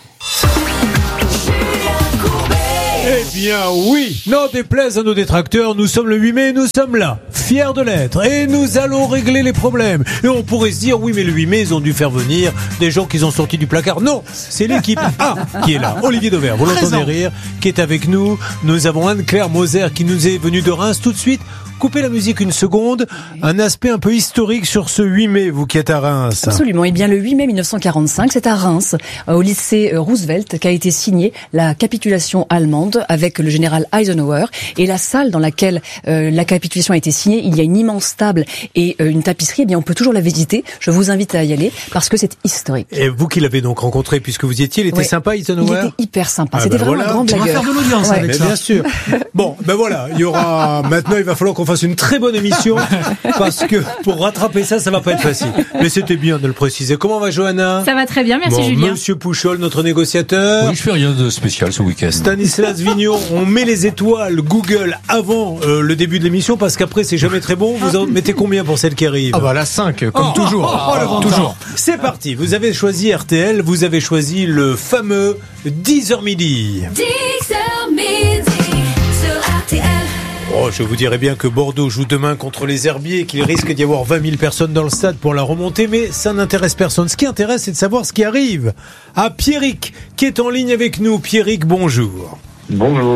Speaker 19: Eh bien oui, n'en déplaise à nos détracteurs, nous sommes le huit mai, nous sommes là, fiers de l'être, et nous allons régler les problèmes. Et on pourrait se dire, oui mais le huit mai, ils ont dû faire venir des gens qu'ils ont sortis du placard. Non, c'est l'équipe A qui est là. Olivier Dauvert, vous l'entendez rire, qui est avec nous. Nous avons Anne-Claire Moser qui nous est venue de Reims tout de suite. Coupez la musique une seconde, un aspect un peu historique sur ce huit mai, vous qui êtes à Reims.
Speaker 23: Absolument, eh bien le huit mai mille neuf cent quarante-cinq, c'est à Reims, au lycée Roosevelt, qu'a été signée la capitulation allemande avec le général Eisenhower. Et la salle dans laquelle euh, la capitulation a été signée, il y a une immense table et euh, une tapisserie, eh bien on peut toujours la visiter. Je vous invite à y aller parce que c'est historique.
Speaker 19: Et vous qui l'avez donc rencontré, puisque vous y étiez, il était ouais. sympa Eisenhower?
Speaker 23: Il était hyper sympa,
Speaker 19: ah
Speaker 23: c'était
Speaker 19: ben
Speaker 23: vraiment
Speaker 19: voilà.
Speaker 23: un grand blagueur.
Speaker 19: On va faire de l'audience
Speaker 23: ouais.
Speaker 19: avec mais ça. Bien sûr. Bon, ben voilà, il y aura, maintenant il va falloir qu'on fasse une très bonne émission parce que pour rattraper ça, ça va pas être facile. Mais c'était bien de le préciser. Comment va Johanna?
Speaker 24: Ça va très bien, merci
Speaker 19: bon,
Speaker 24: Julien.
Speaker 19: Monsieur Pouchol, notre négociateur.
Speaker 25: Oui, je fais rien de spécial ce week-end.
Speaker 19: Stanislas Vignon, on met les étoiles Google avant euh, le début de l'émission parce qu'après c'est jamais très bon. Vous en mettez combien pour celle qui arrive?
Speaker 25: Ah bah la cinq, comme
Speaker 19: oh,
Speaker 25: toujours.
Speaker 19: Oh, oh, oh, toujours. C'est parti, vous avez choisi R T L, vous avez choisi le fameux dix heures midi.
Speaker 12: dix heures midi sur R T L.
Speaker 19: Oh, je vous dirais bien que Bordeaux joue demain contre les Herbiers, qu'il risque d'y avoir vingt mille personnes dans le stade pour la remontée, mais ça n'intéresse personne. Ce qui intéresse, c'est de savoir ce qui arrive à Pierrick, qui est en ligne avec nous. Pierrick, bonjour.
Speaker 26: Bonjour.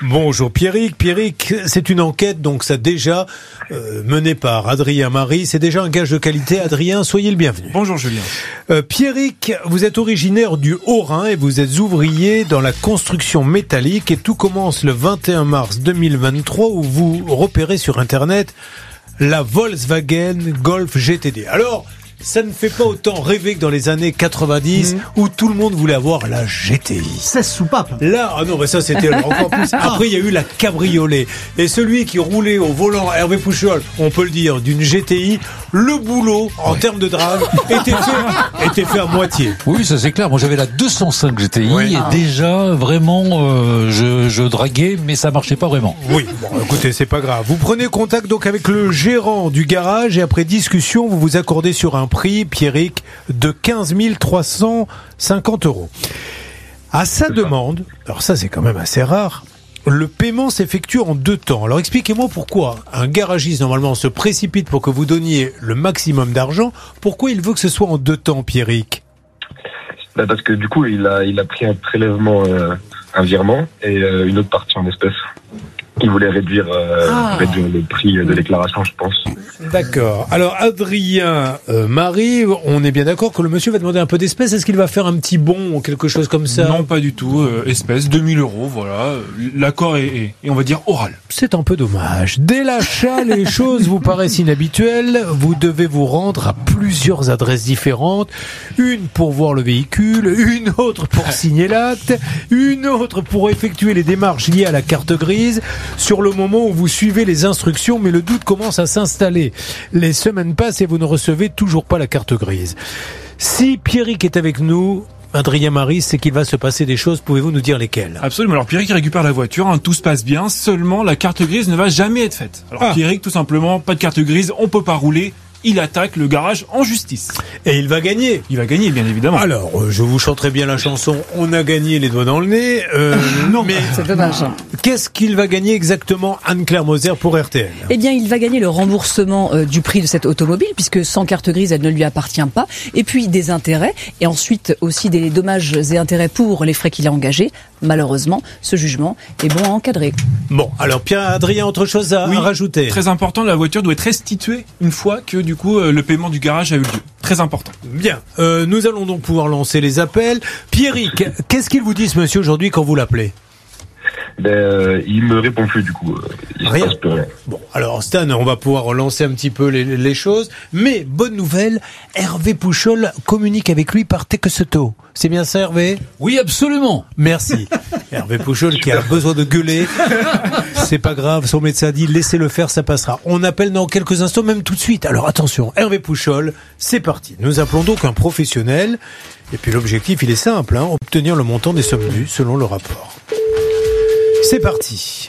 Speaker 19: Bonjour Pierrick. Pierrick, c'est une enquête, donc ça déjà euh, menée par Adrien Marie. C'est déjà un gage de qualité. Adrien, soyez le bienvenu.
Speaker 1: Bonjour Julien.
Speaker 19: Euh, Pierrick, vous êtes originaire du Haut-Rhin et vous êtes ouvrier dans la construction métallique et tout commence le vingt et un mars deux mille vingt-trois où vous repérez sur Internet la Volkswagen Golf G T D. Alors, ça ne fait pas autant rêver que dans les années quatre-vingt-dix mmh. où tout le monde voulait avoir la G T I.
Speaker 2: seize soupapes.
Speaker 19: Là, ah non, mais ça c'était encore plus. Après, il y a eu la cabriolet. Et celui qui roulait au volant, Hervé Pouchol, on peut le dire, d'une G T I, le boulot, en ouais. termes de drame, était fait, était fait à moitié.
Speaker 25: Oui, ça c'est clair. Moi j'avais la deux cent cinq G T I ouais. et ah. déjà, vraiment, euh, je, je draguais, mais ça marchait pas vraiment.
Speaker 19: Oui, bon, écoutez, c'est pas grave. Vous prenez contact donc avec le gérant du garage et après discussion, vous vous accordez sur un prix, Pierrick, de quinze mille trois cent cinquante euros. À sa demande, alors ça c'est quand même assez rare, le paiement s'effectue en deux temps. Alors expliquez-moi pourquoi un garagiste normalement se précipite pour que vous donniez le maximum d'argent. Pourquoi il veut que ce soit en deux temps, Pierrick ?
Speaker 8: Bah parce que du coup il a, il a pris un prélèvement, euh, un virement et euh, une autre partie en espèces. Il voulait réduire, euh, ah. réduire le prix de déclaration, je pense.
Speaker 19: D'accord. Alors, Adrien euh, Marie, on est bien d'accord que le monsieur va demander un peu d'espèces. Est-ce qu'il va faire un petit bon ou quelque chose comme ça ?
Speaker 1: Non, pas du tout. Euh, espèces, deux mille euros, voilà. L'accord est, est, est, on va dire, oral.
Speaker 19: C'est un peu dommage. Dès l'achat, les choses vous paraissent inhabituelles. Vous devez vous rendre à plusieurs adresses différentes. Une pour voir le véhicule, une autre pour signer l'acte, une autre pour effectuer les démarches liées à la carte grise. Sur le moment où vous suivez les instructions, mais le doute commence à s'installer. Les semaines passent et vous ne recevez toujours pas la carte grise. Si Pierrick est avec nous, Adrien Marie, c'est qu'il va se passer des choses. Pouvez-vous nous dire lesquelles ?
Speaker 1: Absolument. Alors Pierrick récupère la voiture, hein, tout se passe bien, seulement la carte grise ne va jamais être faite. Alors ah. Pierrick, tout simplement, pas de carte grise, on peut pas rouler. Il attaque le garage en justice.
Speaker 19: Et il va gagner.
Speaker 1: Il va gagner, bien évidemment.
Speaker 19: Alors, euh, je vous chanterai bien la chanson « On a gagné les doigts dans le nez euh, ». Non, mais
Speaker 23: c'est dommage.
Speaker 19: Qu'est-ce qu'il va gagner exactement, Anne-Claire Moser, pour R T L ?
Speaker 23: Eh bien, il va gagner le remboursement euh, du prix de cette automobile, puisque sans carte grise, elle ne lui appartient pas. Et puis, des intérêts, et ensuite aussi des dommages et intérêts pour les frais qu'il a engagés. Malheureusement, ce jugement est bon à encadrer.
Speaker 19: Bon, alors Pierre, Adrien, autre chose à,
Speaker 1: oui,
Speaker 19: à rajouter ?
Speaker 1: Très important, la voiture doit être restituée une fois que du coup euh, le paiement du garage a eu lieu. Très important.
Speaker 19: Bien, euh, nous allons donc pouvoir lancer les appels. Pierrick, qu'est-ce qu'il vous dit ce monsieur aujourd'hui quand vous l'appelez ?
Speaker 8: Ben, euh, il me répond plus du coup. Il
Speaker 19: rien.
Speaker 8: Se passe plus rien.
Speaker 19: Bon, alors Stan, on va pouvoir relancer un petit peu les, les choses. Mais bonne nouvelle, Hervé Pouchol communique avec lui par texto. C'est bien ça, Hervé ?
Speaker 25: Oui, absolument.
Speaker 19: Merci. Hervé Pouchol qui a besoin de gueuler. C'est pas grave, son médecin dit laissez-le faire, ça passera. On appelle dans quelques instants, même tout de suite. Alors attention, Hervé Pouchol, c'est parti. Nous appelons donc un professionnel. Et puis l'objectif, il est simple, hein, obtenir le montant des sommes dues selon le rapport. C'est parti.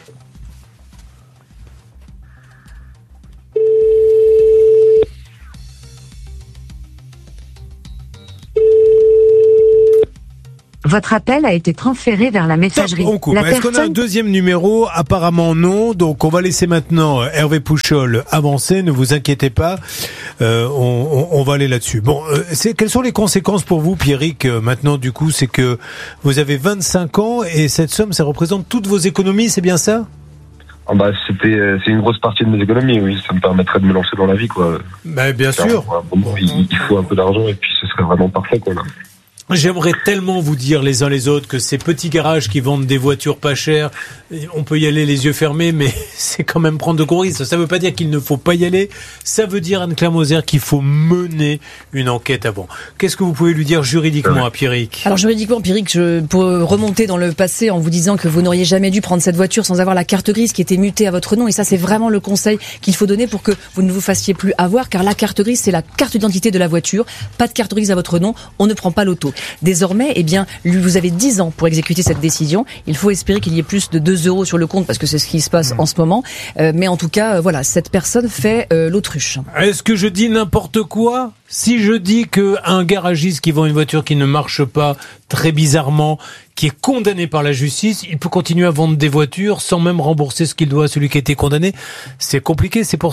Speaker 9: Votre appel a été transféré vers la messagerie.
Speaker 19: On coupe.
Speaker 9: La
Speaker 19: Est-ce
Speaker 9: personne...
Speaker 19: qu'on a un deuxième numéro ? Apparemment non. Donc on va laisser maintenant Hervé Pouchol avancer. Ne vous inquiétez pas. Euh, on, on, on va aller là-dessus. Bon, euh, c'est, quelles sont les conséquences pour vous, Pierrick, euh, maintenant du coup ? C'est que vous avez vingt-cinq ans et cette somme, ça représente toutes vos économies, c'est bien ça ?
Speaker 8: Ah bah c'était c'est une grosse partie de mes économies, oui. Ça me permettrait de me lancer dans la vie, quoi.
Speaker 19: Bah, bien sûr.
Speaker 8: Alors, bon, il, il faut un peu d'argent et puis ce serait vraiment parfait, quoi. Là.
Speaker 19: J'aimerais tellement vous dire les uns les autres que ces petits garages qui vendent des voitures pas chères, on peut y aller les yeux fermés, mais c'est quand même prendre de gros risques. Ça ne veut pas dire qu'il ne faut pas y aller. Ça veut dire, Anne-Claire Moser, qu'il faut mener une enquête avant. Qu'est-ce que vous pouvez lui dire juridiquement à Pierrick ?
Speaker 23: Alors juridiquement, Pierrick, je peux remonter dans le passé en vous disant que vous n'auriez jamais dû prendre cette voiture sans avoir la carte grise qui était mutée à votre nom. Et ça, c'est vraiment le conseil qu'il faut donner pour que vous ne vous fassiez plus avoir, car la carte grise, c'est la carte d'identité de la voiture. Pas de carte grise à votre nom, on ne prend pas l'auto. Désormais, eh bien, lui, vous avez dix ans pour exécuter cette décision. Il faut espérer qu'il y ait plus de deux euros sur le compte parce que c'est ce qui se passe mmh. en ce moment. Euh, mais en tout cas, euh, voilà, cette personne fait euh, l'autruche.
Speaker 19: Est-ce que je dis n'importe quoi ? Si je dis que un garagiste qui vend une voiture qui ne marche pas très bizarrement, qui est condamné par la justice, il peut continuer à vendre des voitures sans même rembourser ce qu'il doit à celui qui a été condamné. C'est compliqué, c'est pour ça.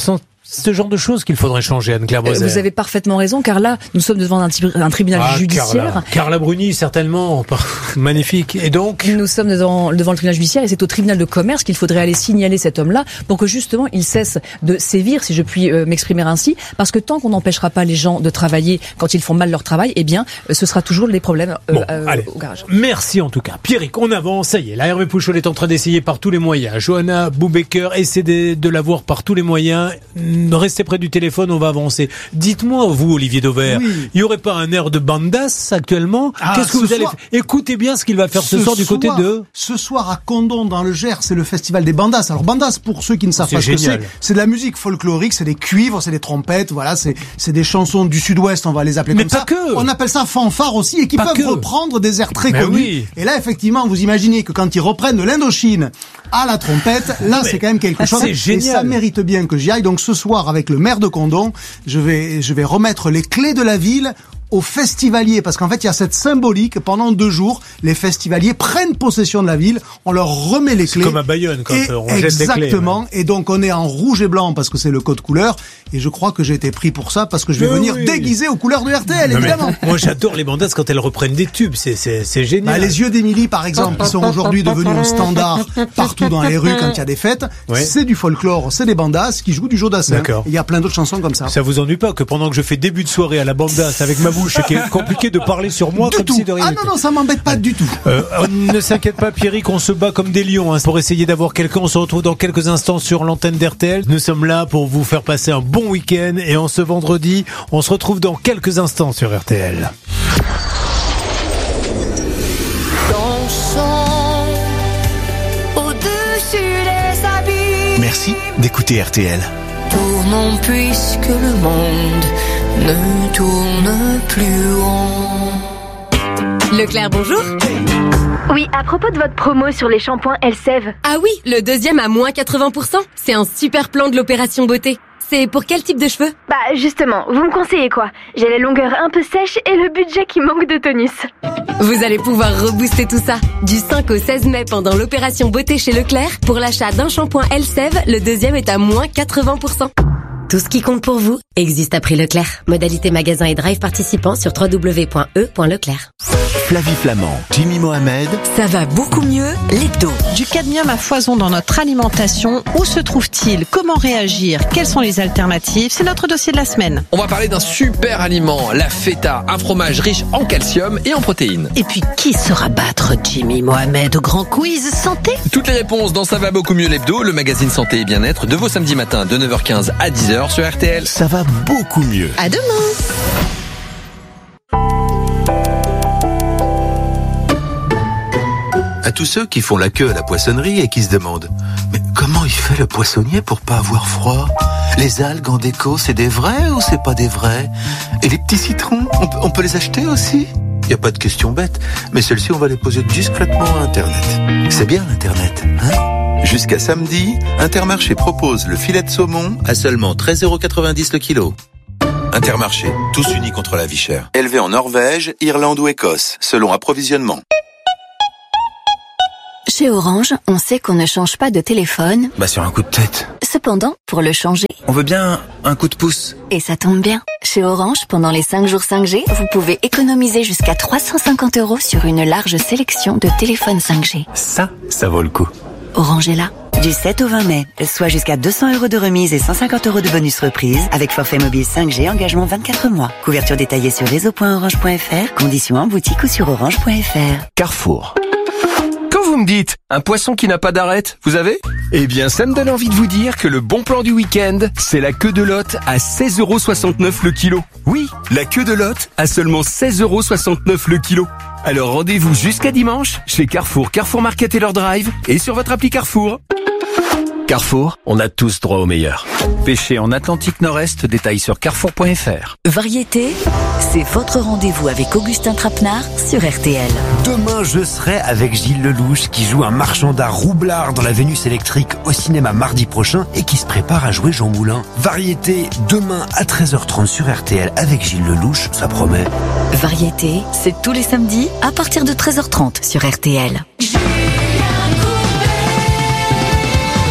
Speaker 19: ce genre de choses qu'il faudrait changer, Anne-Claire Moser.
Speaker 23: Vous avez parfaitement raison, car là, nous sommes devant un, un tribunal
Speaker 19: ah,
Speaker 23: judiciaire.
Speaker 19: Carla. Carla Bruni, certainement. Magnifique. Et donc?
Speaker 23: Nous sommes devant, devant le tribunal judiciaire et c'est au tribunal de commerce qu'il faudrait aller signaler cet homme-là pour que justement il cesse de sévir, si je puis euh, m'exprimer ainsi, parce que tant qu'on n'empêchera pas les gens de travailler quand ils font mal leur travail, eh bien, euh, ce sera toujours des problèmes euh,
Speaker 19: bon,
Speaker 23: euh,
Speaker 19: allez.
Speaker 23: au garage.
Speaker 19: Merci en tout cas. Pierrick, on avance, ça y est. La Hervé Pouchol est en train d'essayer par tous les moyens. Johanna Boubaker essaie de, de l'avoir par tous les moyens. Restez près du téléphone, on va avancer. Dites-moi, vous, Olivier Dauvert, oui. Il n'y aurait pas un air de bandas actuellement? ah, Qu'est-ce que vous allez faire? Écoutez bien ce qu'il va faire ce, ce soir du côté de...
Speaker 2: Ce soir à Condom, dans le Gers, c'est le festival des bandas. Alors bandas, pour ceux qui ne savent c'est pas génial. ce que c'est, c'est de la musique folklorique, c'est des cuivres, c'est des trompettes, voilà, c'est, c'est des chansons du sud-ouest, on va les appeler
Speaker 19: Mais
Speaker 2: comme
Speaker 19: pas
Speaker 2: ça.
Speaker 19: Que.
Speaker 2: On appelle ça fanfare aussi, et qui
Speaker 19: pas
Speaker 2: peuvent
Speaker 19: que.
Speaker 2: reprendre des airs très
Speaker 19: Mais
Speaker 2: connus.
Speaker 19: Oui.
Speaker 2: Et là, effectivement, vous imaginez que quand ils reprennent de l'Indochine à la trompette, là, c'est quand même quelque chose.
Speaker 19: C'est génial.
Speaker 2: Et ça mérite bien que j'y aille. Donc ce soir, avec le maire de Condom, je vais, je vais remettre les clés de la ville aux festivaliers, parce qu'en fait, il y a cette symbolique, pendant deux jours, les festivaliers prennent possession de la ville, on leur remet les clés.
Speaker 19: C'est comme à Bayonne, quand
Speaker 2: et
Speaker 19: on jette des clés.
Speaker 2: Exactement, et donc on est en rouge et blanc, parce que c'est le code couleur, et je crois que j'ai été pris pour ça, parce que je vais mais venir oui. déguisé aux couleurs de R T L, non, évidemment.
Speaker 19: Moi, j'adore les bandas quand elles reprennent des tubes, c'est, c'est, c'est génial.
Speaker 2: Bah, les yeux d'Émilie, par exemple, qui sont aujourd'hui devenus un standard partout dans les rues quand il y a des fêtes, ouais. c'est du folklore, c'est des bandas qui jouent du Jodassin. Il y a plein d'autres chansons comme ça.
Speaker 19: Ça vous ennuie pas que pendant que je fais début de soirée à la bandas avec ma bouche, qui est compliqué de parler sur moi
Speaker 2: du
Speaker 19: comme
Speaker 2: tout.
Speaker 19: si de rien
Speaker 2: Ah non, non, ça m'embête pas du tout.
Speaker 19: Euh, ne s'inquiète pas, Pierrick, on se bat comme des lions hein, pour essayer d'avoir quelqu'un. On se retrouve dans quelques instants sur l'antenne d'R T L. Nous sommes là pour vous faire passer un bon week-end. Et en ce vendredi, on se retrouve dans quelques instants sur R T L.
Speaker 12: Dansons au-dessus des abîmes.
Speaker 7: Merci d'écouter R T L.
Speaker 12: Tournons puisque le monde ne tourne plus rond.
Speaker 10: Leclerc, bonjour. Oui, à propos de votre promo sur les shampoings Elseve. Ah oui, le deuxième à moins quatre-vingts pour cent. C'est un super plan de l'opération beauté. C'est pour quel type de cheveux? Bah justement, vous me conseillez quoi? J'ai les longueurs un peu sèches et le budget qui manque de tonus. Vous allez pouvoir rebooster tout ça. Du cinq au seize mai pendant l'opération beauté chez Leclerc, pour l'achat d'un shampoing Elseve, le deuxième est à moins quatre-vingts pour cent. Tout ce qui compte pour vous existe à prix Leclerc. Modalité magasin et drive participant sur w w w point e point leclerc.
Speaker 7: Flavie Flamand, Jimmy Mohamed.
Speaker 11: Ça va beaucoup mieux, l'hebdo.
Speaker 13: Du cadmium à foison dans notre alimentation, où se trouve-t-il? Comment réagir? Quelles sont les alternatives? C'est notre dossier de la semaine.
Speaker 14: On va parler d'un super aliment, la feta, un fromage riche en calcium et en protéines.
Speaker 13: Et puis, qui saura battre Jimmy Mohamed au grand quiz santé?
Speaker 14: Toutes les réponses dans Ça va beaucoup mieux l'hebdo, le magazine santé et bien-être de vos samedis matins de neuf heures quinze à dix heures sur R T L.
Speaker 7: Ça va beaucoup mieux.
Speaker 13: À demain.
Speaker 24: À tous ceux qui font la queue à la poissonnerie et qui se demandent « Mais comment il fait le poissonnier pour pas avoir froid ? Les algues en déco, c'est des vrais ou c'est pas des vrais ? Et les petits citrons, on peut, on peut les acheter aussi ? Il n'y a pas de question bête, mais celles-ci, on va les poser discrètement à Internet. C'est bien l'Internet, hein ? Jusqu'à samedi, Intermarché propose le filet de saumon à seulement treize euros quatre-vingt-dix le kilo. Intermarché, tous unis contre la vie chère. Élevé en Norvège, Irlande ou Écosse, selon approvisionnement.
Speaker 10: Chez Orange, on sait qu'on ne change pas de téléphone.
Speaker 24: Bah sur un coup de tête.
Speaker 10: Cependant, pour le changer,
Speaker 24: on veut bien un coup de pouce.
Speaker 10: Et ça tombe bien. Chez Orange, pendant les cinq jours cinq G, vous pouvez économiser jusqu'à trois cent cinquante euros sur une large sélection de téléphones cinq G.
Speaker 24: Ça, ça vaut le coup.
Speaker 10: Orange est là.
Speaker 26: Du sept au vingt mai, soit jusqu'à deux cents euros de remise et cent cinquante euros de bonus reprise avec forfait mobile cinq G, engagement vingt-quatre mois. Couverture détaillée sur réseau point orange point f r, conditions en boutique ou sur orange point f r.
Speaker 24: Carrefour.
Speaker 14: Quand vous me dites un poisson qui n'a pas d'arête, vous avez? Eh bien, ça me donne envie de vous dire que le bon plan du week-end, c'est la queue de lotte à seize euros soixante-neuf le kilo. Oui, la queue de lotte à seulement seize euros soixante-neuf le kilo. Alors rendez-vous jusqu'à dimanche chez Carrefour, Carrefour Market et leur drive et sur votre appli Carrefour. Carrefour, on a tous droit au meilleur. Pêcher en Atlantique Nord-Est, détail sur carrefour point f r.
Speaker 11: Variété, c'est votre rendez-vous avec Augustin Trapenard sur R T L.
Speaker 27: Demain, je serai avec Gilles Lelouch qui joue un marchand d'art roublard dans la Vénus électrique au cinéma mardi prochain et qui se prépare à jouer Jean Moulin. Variété, demain à treize heures trente sur R T L avec Gilles Lelouch, ça promet.
Speaker 11: Variété, c'est tous les samedis à partir de treize heures trente sur R T L.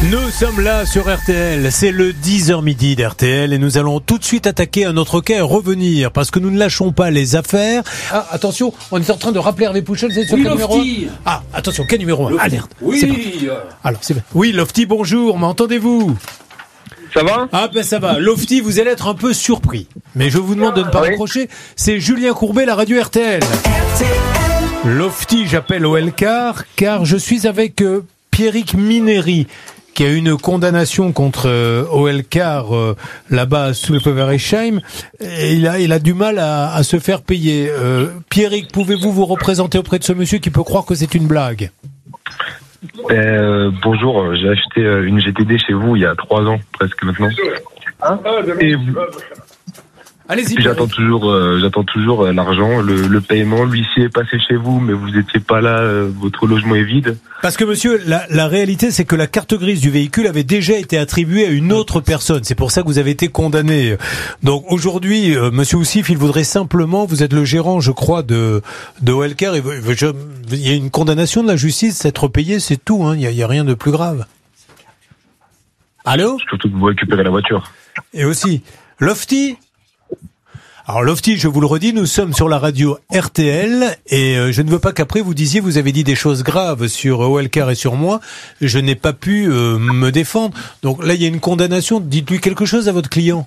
Speaker 19: Nous sommes là sur R T L, c'est le dix heures midi d'R T L et nous allons tout de suite attaquer un autre cas et revenir parce que nous ne lâchons pas les affaires. Ah, attention, on est en train de rappeler Hervé Pouchel, c'est sur
Speaker 25: oui,
Speaker 19: quel numéro un? Ah, attention, quel numéro un? Alerte.
Speaker 25: Oui.
Speaker 19: C'est Alors, c'est Oui, Lofty, bonjour, m'entendez-vous?
Speaker 4: Ça va?
Speaker 19: Ah ben ça va. Lofty, vous allez être un peu surpris. Mais je vous demande de ne pas
Speaker 4: oui.
Speaker 19: raccrocher. C'est Julien Courbet, la radio R T L. Lofty, j'appelle au Elcar car je suis avec euh, Pierrick Mineri, qui a eu une condamnation contre euh, O L Car euh, là-bas sous le Poveresheim. Et il a, il a du mal à, à se faire payer. Euh, Pierrick, pouvez-vous vous représenter auprès de ce monsieur qui peut croire que c'est une blague?
Speaker 8: Euh, bonjour, j'ai acheté une G T D chez vous il y a trois ans, presque maintenant. Hein Et vous...
Speaker 19: Allez-y.
Speaker 8: J'attends toujours, euh, j'attends toujours euh, l'argent, le, le paiement. L'huissier est passé chez vous, mais vous n'étiez pas là. Euh, votre logement est vide.
Speaker 19: Parce que monsieur, la, la réalité, c'est que la carte grise du véhicule avait déjà été attribuée à une autre personne. C'est pour ça que vous avez été condamné. Donc aujourd'hui, euh, monsieur Oussif, il voudrait simplement, vous êtes le gérant, je crois, de de O L Car. Il y a une condamnation de la justice, être payé, c'est tout. Hein. Il y a, il y a rien de plus grave. Allô?
Speaker 8: Surtout que vous récupérez la voiture.
Speaker 19: Et aussi, Lofty. Alors Lofty, je vous le redis, nous sommes sur la radio R T L et euh, je ne veux pas qu'après vous disiez vous avez dit des choses graves sur O L Car et sur moi. Je n'ai pas pu euh, me défendre. Donc là, il y a une condamnation. Dites-lui quelque chose à votre client.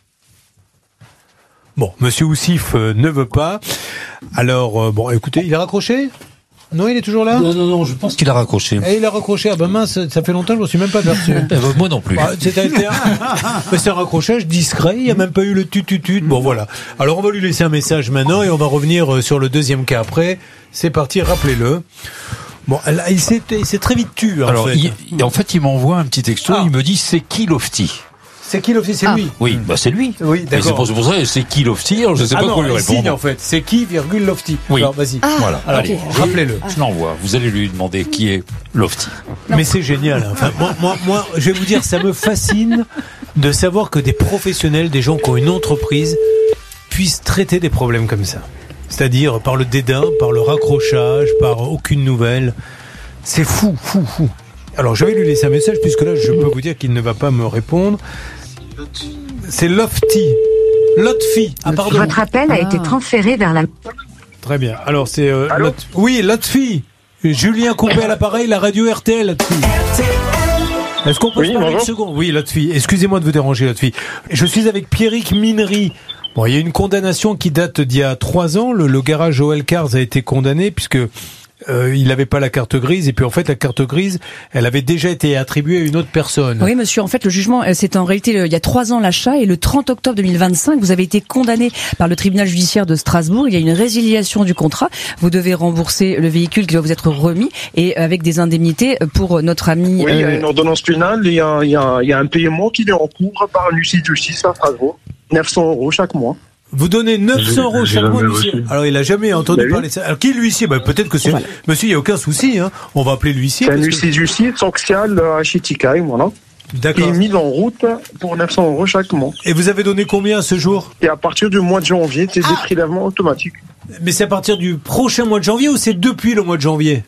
Speaker 19: Bon, monsieur Oussif euh, ne veut pas. Alors, euh, bon, écoutez, il a raccroché ? Non, il est toujours là?
Speaker 25: Non, non, non, je pense qu'il a raccroché.
Speaker 19: Et il a raccroché. Ah ben mince, ça fait longtemps, je ne me suis même pas aperçu.
Speaker 25: Eh ben, moi non plus.
Speaker 19: Bah, c'est, un, c'est un raccrochage discret, il n'y a même pas eu le tut-tut-tut. Bon, voilà. Alors, on va lui laisser un message maintenant et on va revenir sur le deuxième cas après. C'est parti, rappelez-le. Bon, là, il s'est, il s'est très vite tu, en
Speaker 25: Alors,
Speaker 19: fait.
Speaker 25: Il, en fait, il m'envoie un petit texto, ah. Il me dit, c'est qui Lofty?
Speaker 19: C'est qui Lofty? C'est
Speaker 25: ah.
Speaker 19: lui.
Speaker 25: Oui, bah c'est lui.
Speaker 19: Oui, d'accord.
Speaker 25: Et c'est pour, c'est pour ça, c'est qui Lofty? Alors, je sais
Speaker 19: ah
Speaker 25: pas
Speaker 19: non,
Speaker 25: quoi lui répondre.
Speaker 19: Signe, en fait. C'est qui, virgule, Lofty.
Speaker 25: Oui.
Speaker 19: Alors, vas-y.
Speaker 25: Ah, voilà.
Speaker 19: Alors,
Speaker 25: allez,
Speaker 19: okay. Rappelez-le.
Speaker 25: Je l'envoie. Vous allez lui demander qui est Lofty.
Speaker 19: Mais c'est génial. Enfin, moi, moi, moi, je vais vous dire, ça me fascine de savoir que des professionnels, des gens qui ont une entreprise, puissent traiter des problèmes comme ça. C'est-à-dire par le dédain, par le raccrochage, par aucune nouvelle. C'est fou, fou, fou. Alors, je vais lui laisser un message, puisque là, je peux vous dire qu'il ne va pas me répondre. C'est Lofty. Lotfi. Ah, pardon.
Speaker 9: Votre appel a ah. été transféré vers la...
Speaker 19: Très bien. Alors, c'est... Euh, Lot... Oui, Lotfi. Julien Courbet à l'appareil, la radio R T L, Lotfi. Est-ce qu'on peut oui, se parler une seconde? Oui, Lotfi. Excusez-moi de vous déranger, Lotfi. Je suis avec Pierrick Mineri. Bon, il y a une condamnation qui date d'il y a trois ans. Le, le garage O L Cars a été condamné puisque... Euh, il n'avait pas la carte grise et puis en fait la carte grise elle avait déjà été attribuée à une autre personne.
Speaker 23: Oui monsieur, en fait le jugement c'est en réalité le, il y a trois ans l'achat et le trente octobre deux mille vingt-cinq vous avez été condamné par le tribunal judiciaire de Strasbourg. Il y a une résiliation du contrat, vous devez rembourser le véhicule qui doit vous être remis et avec des indemnités pour notre ami.
Speaker 4: Oui, euh... il y a une ordonnance pénale, il y a, il y a, il y a un paiement qui est en cours par un huissier de justice à Strasbourg, neuf cents euros chaque mois.
Speaker 19: Vous donnez neuf cents euros chaque mois, l'huissier. Alors, il a jamais entendu bah, parler de ça. Alors, qui est l'huissier? Bah, peut-être que c'est, voilà. Monsieur, il n'y a aucun souci, hein. On va appeler l'huissier.
Speaker 4: C'est un huissier de justice, social, à Chiticaï, voilà.
Speaker 19: D'accord.
Speaker 4: Qui est mis en route pour neuf cents euros chaque mois.
Speaker 19: Et vous avez donné combien à ce jour?
Speaker 4: Et à partir du mois de janvier, c'est ah. des prélèvements automatiques.
Speaker 19: Mais c'est à partir du prochain mois de janvier ou c'est depuis le mois de janvier?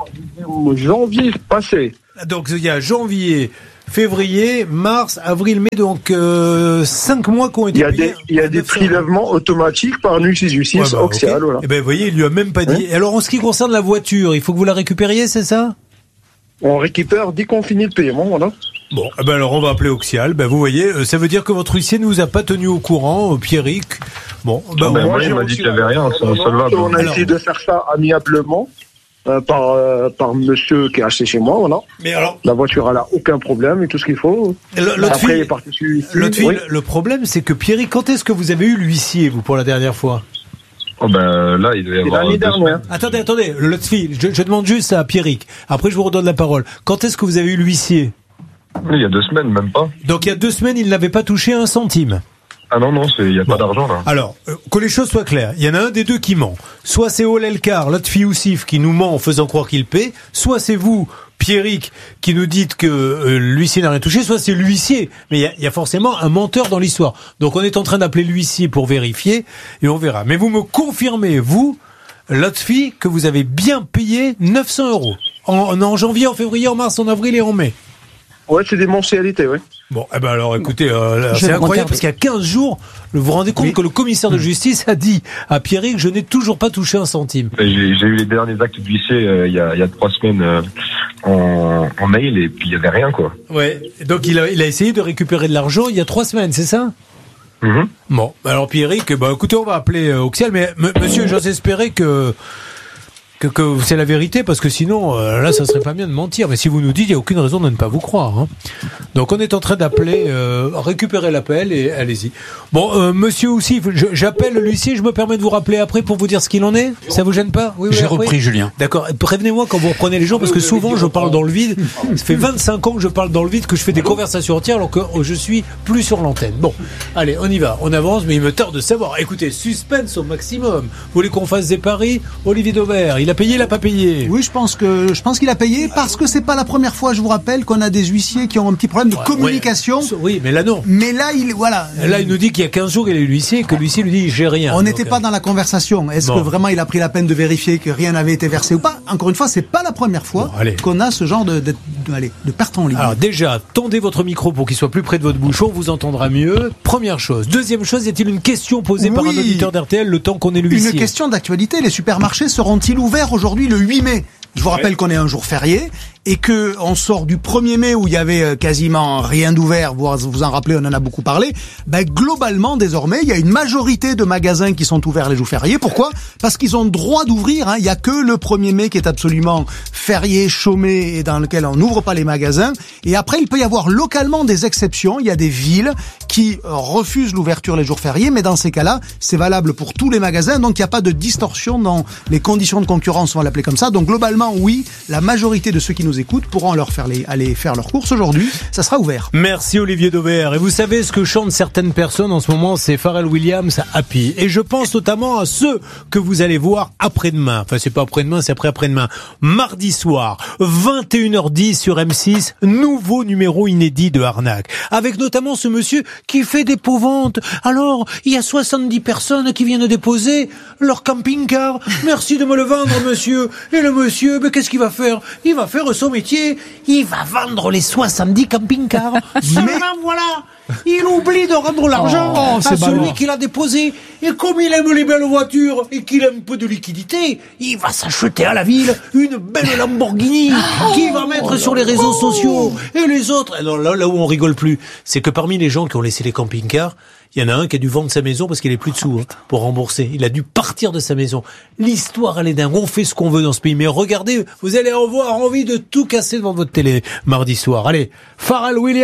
Speaker 4: Janvier passé.
Speaker 19: Donc, il y a janvier, février, mars, avril, mai, donc euh, cinq mois qui ont été
Speaker 4: payés. Il y a des, il y a des prélèvements automatiques par un huissier de justice oxial. Okay. Voilà.
Speaker 19: Et ben, vous voyez, il lui a même pas dit. Hein? Alors, en ce qui concerne la voiture, il faut que vous la récupériez, c'est ça?
Speaker 4: On récupère dès qu'on finit le paiement, voilà.
Speaker 19: Bon, eh ben alors on va appeler Oxial. Ben vous voyez, ça veut dire que votre huissier ne vous a pas tenu au courant, Pierrick. Bon, ben,
Speaker 4: ben moi, il m'a dit qu'il n'y avait rien, ça, ça va. On a alors, essayé de faire ça amiablement. Euh, par euh, par monsieur qui a acheté chez moi, voilà.
Speaker 19: Mais alors,
Speaker 4: la voiture elle a aucun problème et tout ce qu'il faut.
Speaker 19: L'autre
Speaker 4: Après,
Speaker 19: fille,
Speaker 4: il est parti sur ici.
Speaker 19: L'autre fille,
Speaker 4: oui.
Speaker 19: Le problème c'est que Pierrick, quand est-ce que vous avez eu l'huissier vous pour la dernière fois?
Speaker 8: Oh ben là, il devait y avoir.
Speaker 4: L'année dernière.
Speaker 19: Attendez, attendez, l'autre fille, je, je demande juste à Pierrick. Après, je vous redonne la parole. Quand est-ce que vous avez eu l'huissier?
Speaker 8: Il y a deux semaines, même pas.
Speaker 19: Donc il y a deux semaines, il n'avait pas touché un centime.
Speaker 8: Ah non, non, il n'y a bon. pas d'argent là.
Speaker 19: Alors, euh, que les choses soient claires, il y en a un des deux qui ment. Soit c'est O L Car, l'autre fille Oussif, qui nous ment en faisant croire qu'il paie, soit c'est vous, Pierrick, qui nous dites que euh, l'huissier n'a rien touché, soit c'est l'huissier. Mais il y, y a forcément un menteur dans l'histoire. Donc on est en train d'appeler l'huissier pour vérifier, et on verra. Mais vous me confirmez, vous, l'autre fille, que vous avez bien payé neuf cents euros. En, en janvier, en février, en mars, en avril et en mai.
Speaker 4: Ouais, c'est des mensualités, ouais.
Speaker 19: Bon, eh ben alors écoutez, euh, c'est incroyable parce qu'il y a quinze jours, vous vous rendez compte oui. que le commissaire de justice a dit à Pierrick, je n'ai toujours pas touché un centime.
Speaker 8: J'ai, j'ai eu les derniers actes d'huissier euh, il y a il y a trois semaines euh, en, en mail et puis il y avait rien quoi.
Speaker 19: Ouais. Donc il a il a essayé de récupérer de l'argent il y a trois semaines, c'est ça?
Speaker 8: Mm-hmm.
Speaker 19: Bon, alors Pierrick, bah écoutez, on va appeler euh, Auxiel, mais m- monsieur, j'ose espérer que Que, que c'est la vérité, parce que sinon, euh, là, ça serait pas bien de mentir. Mais si vous nous dites, il n'y a aucune raison de ne pas vous croire. Hein. Donc, on est en train d'appeler, euh, récupérer l'appel et allez-y. Bon, euh, monsieur aussi, je, j'appelle l'huissier, je me permets de vous rappeler après pour vous dire ce qu'il en est. Ça vous gêne pas?
Speaker 25: Oui, oui, J'ai après. repris, Julien.
Speaker 19: D'accord. Prévenez-moi quand vous reprenez les gens, parce que souvent, je parle dans le vide. Ça fait vingt-cinq ans que je parle dans le vide, que je fais des conversations entières, alors que je suis plus sur l'antenne. Bon, allez, on y va. On avance, mais il me tarde de savoir. Écoutez, suspense au maximum. Vous voulez qu'on fasse des paris? Olivier Dauvert, il a payé, il a pas payé?
Speaker 2: Oui, je pense que je pense qu'il a payé parce que c'est pas la première fois. Je vous rappelle qu'on a des huissiers qui ont un petit problème de ouais, communication.
Speaker 19: Ouais. Oui, mais là non.
Speaker 2: Mais là, il voilà.
Speaker 19: Là, il nous dit qu'il y a quinze jours, il est l'huissier, et que l'huissier lui dit j'ai rien.
Speaker 2: On n'était pas dans la conversation. Est-ce bon. que vraiment il a pris la peine de vérifier que rien n'avait été versé ou pas? Encore une fois, c'est pas la première fois bon, qu'on a ce genre de de, de, allez, de perte en ligne.
Speaker 19: Alors déjà, tendez votre micro pour qu'il soit plus près de votre bouche, on vous entendra mieux. Première chose. Deuxième chose, y a-t-il une question posée oui. par un auditeur d'R T L le temps qu'on est l'huissier?
Speaker 2: Une question d'actualité. Les supermarchés seront-ils ouverts aujourd'hui le huit mai? Je vous rappelle ouais. qu'on est un jour férié et que on sort du premier mai où il y avait quasiment rien d'ouvert, vous vous en rappelez, on en a beaucoup parlé. Ben globalement désormais, il y a une majorité de magasins qui sont ouverts les jours fériés. Pourquoi? Parce qu'ils ont le droit d'ouvrir. Hein. Il y a que le premier mai qui est absolument férié, chômé et dans lequel on n'ouvre pas les magasins. Et après, il peut y avoir localement des exceptions. Il y a des villes qui refusent l'ouverture les jours fériés, mais dans ces cas-là, c'est valable pour tous les magasins. Donc il n'y a pas de distorsion dans les conditions de concurrence, on va l'appeler comme ça. Donc globalement, oui, la majorité de ceux qui nous écoutent pourront leur faire les, aller faire leurs courses aujourd'hui. Ça sera ouvert.
Speaker 19: Merci Olivier Dauvert. Et vous savez ce que chantent certaines personnes en ce moment, c'est Pharrell Williams à Happy. Et je pense notamment à ceux que vous allez voir après-demain. Enfin, c'est pas après-demain, c'est après-après-demain. Mardi soir, vingt et une heures dix sur M six, nouveau numéro inédit de Arnaque. Avec notamment ce monsieur qui fait des pots-ventes. Alors, il y a soixante-dix personnes qui viennent déposer leur camping-car. Merci de me le vendre, monsieur. Et le monsieur, mais qu'est-ce qu'il va faire? Il va faire son métier. Il va vendre les soixante-dix camping-cars. Seulement, mais... voilà. Il oublie de rendre l'argent oh, à celui ballot. qui l'a déposé. Et comme il aime les belles voitures et qu'il a un peu de liquidité, il va s'acheter à la ville une belle Lamborghini oh, qu'il va mettre oh, sur les réseaux oh. sociaux. Et les autres, alors là, là où on rigole plus, c'est que parmi les gens qui ont laissé les camping-cars, il y en a un qui a dû vendre sa maison parce qu'il n'est plus dessous hein, pour rembourser. Il a dû partir de sa maison. L'histoire, elle est dingue. On fait ce qu'on veut dans ce pays. Mais regardez, vous allez avoir envie de tout casser devant votre télé mardi soir. Allez, Pharrell Williams.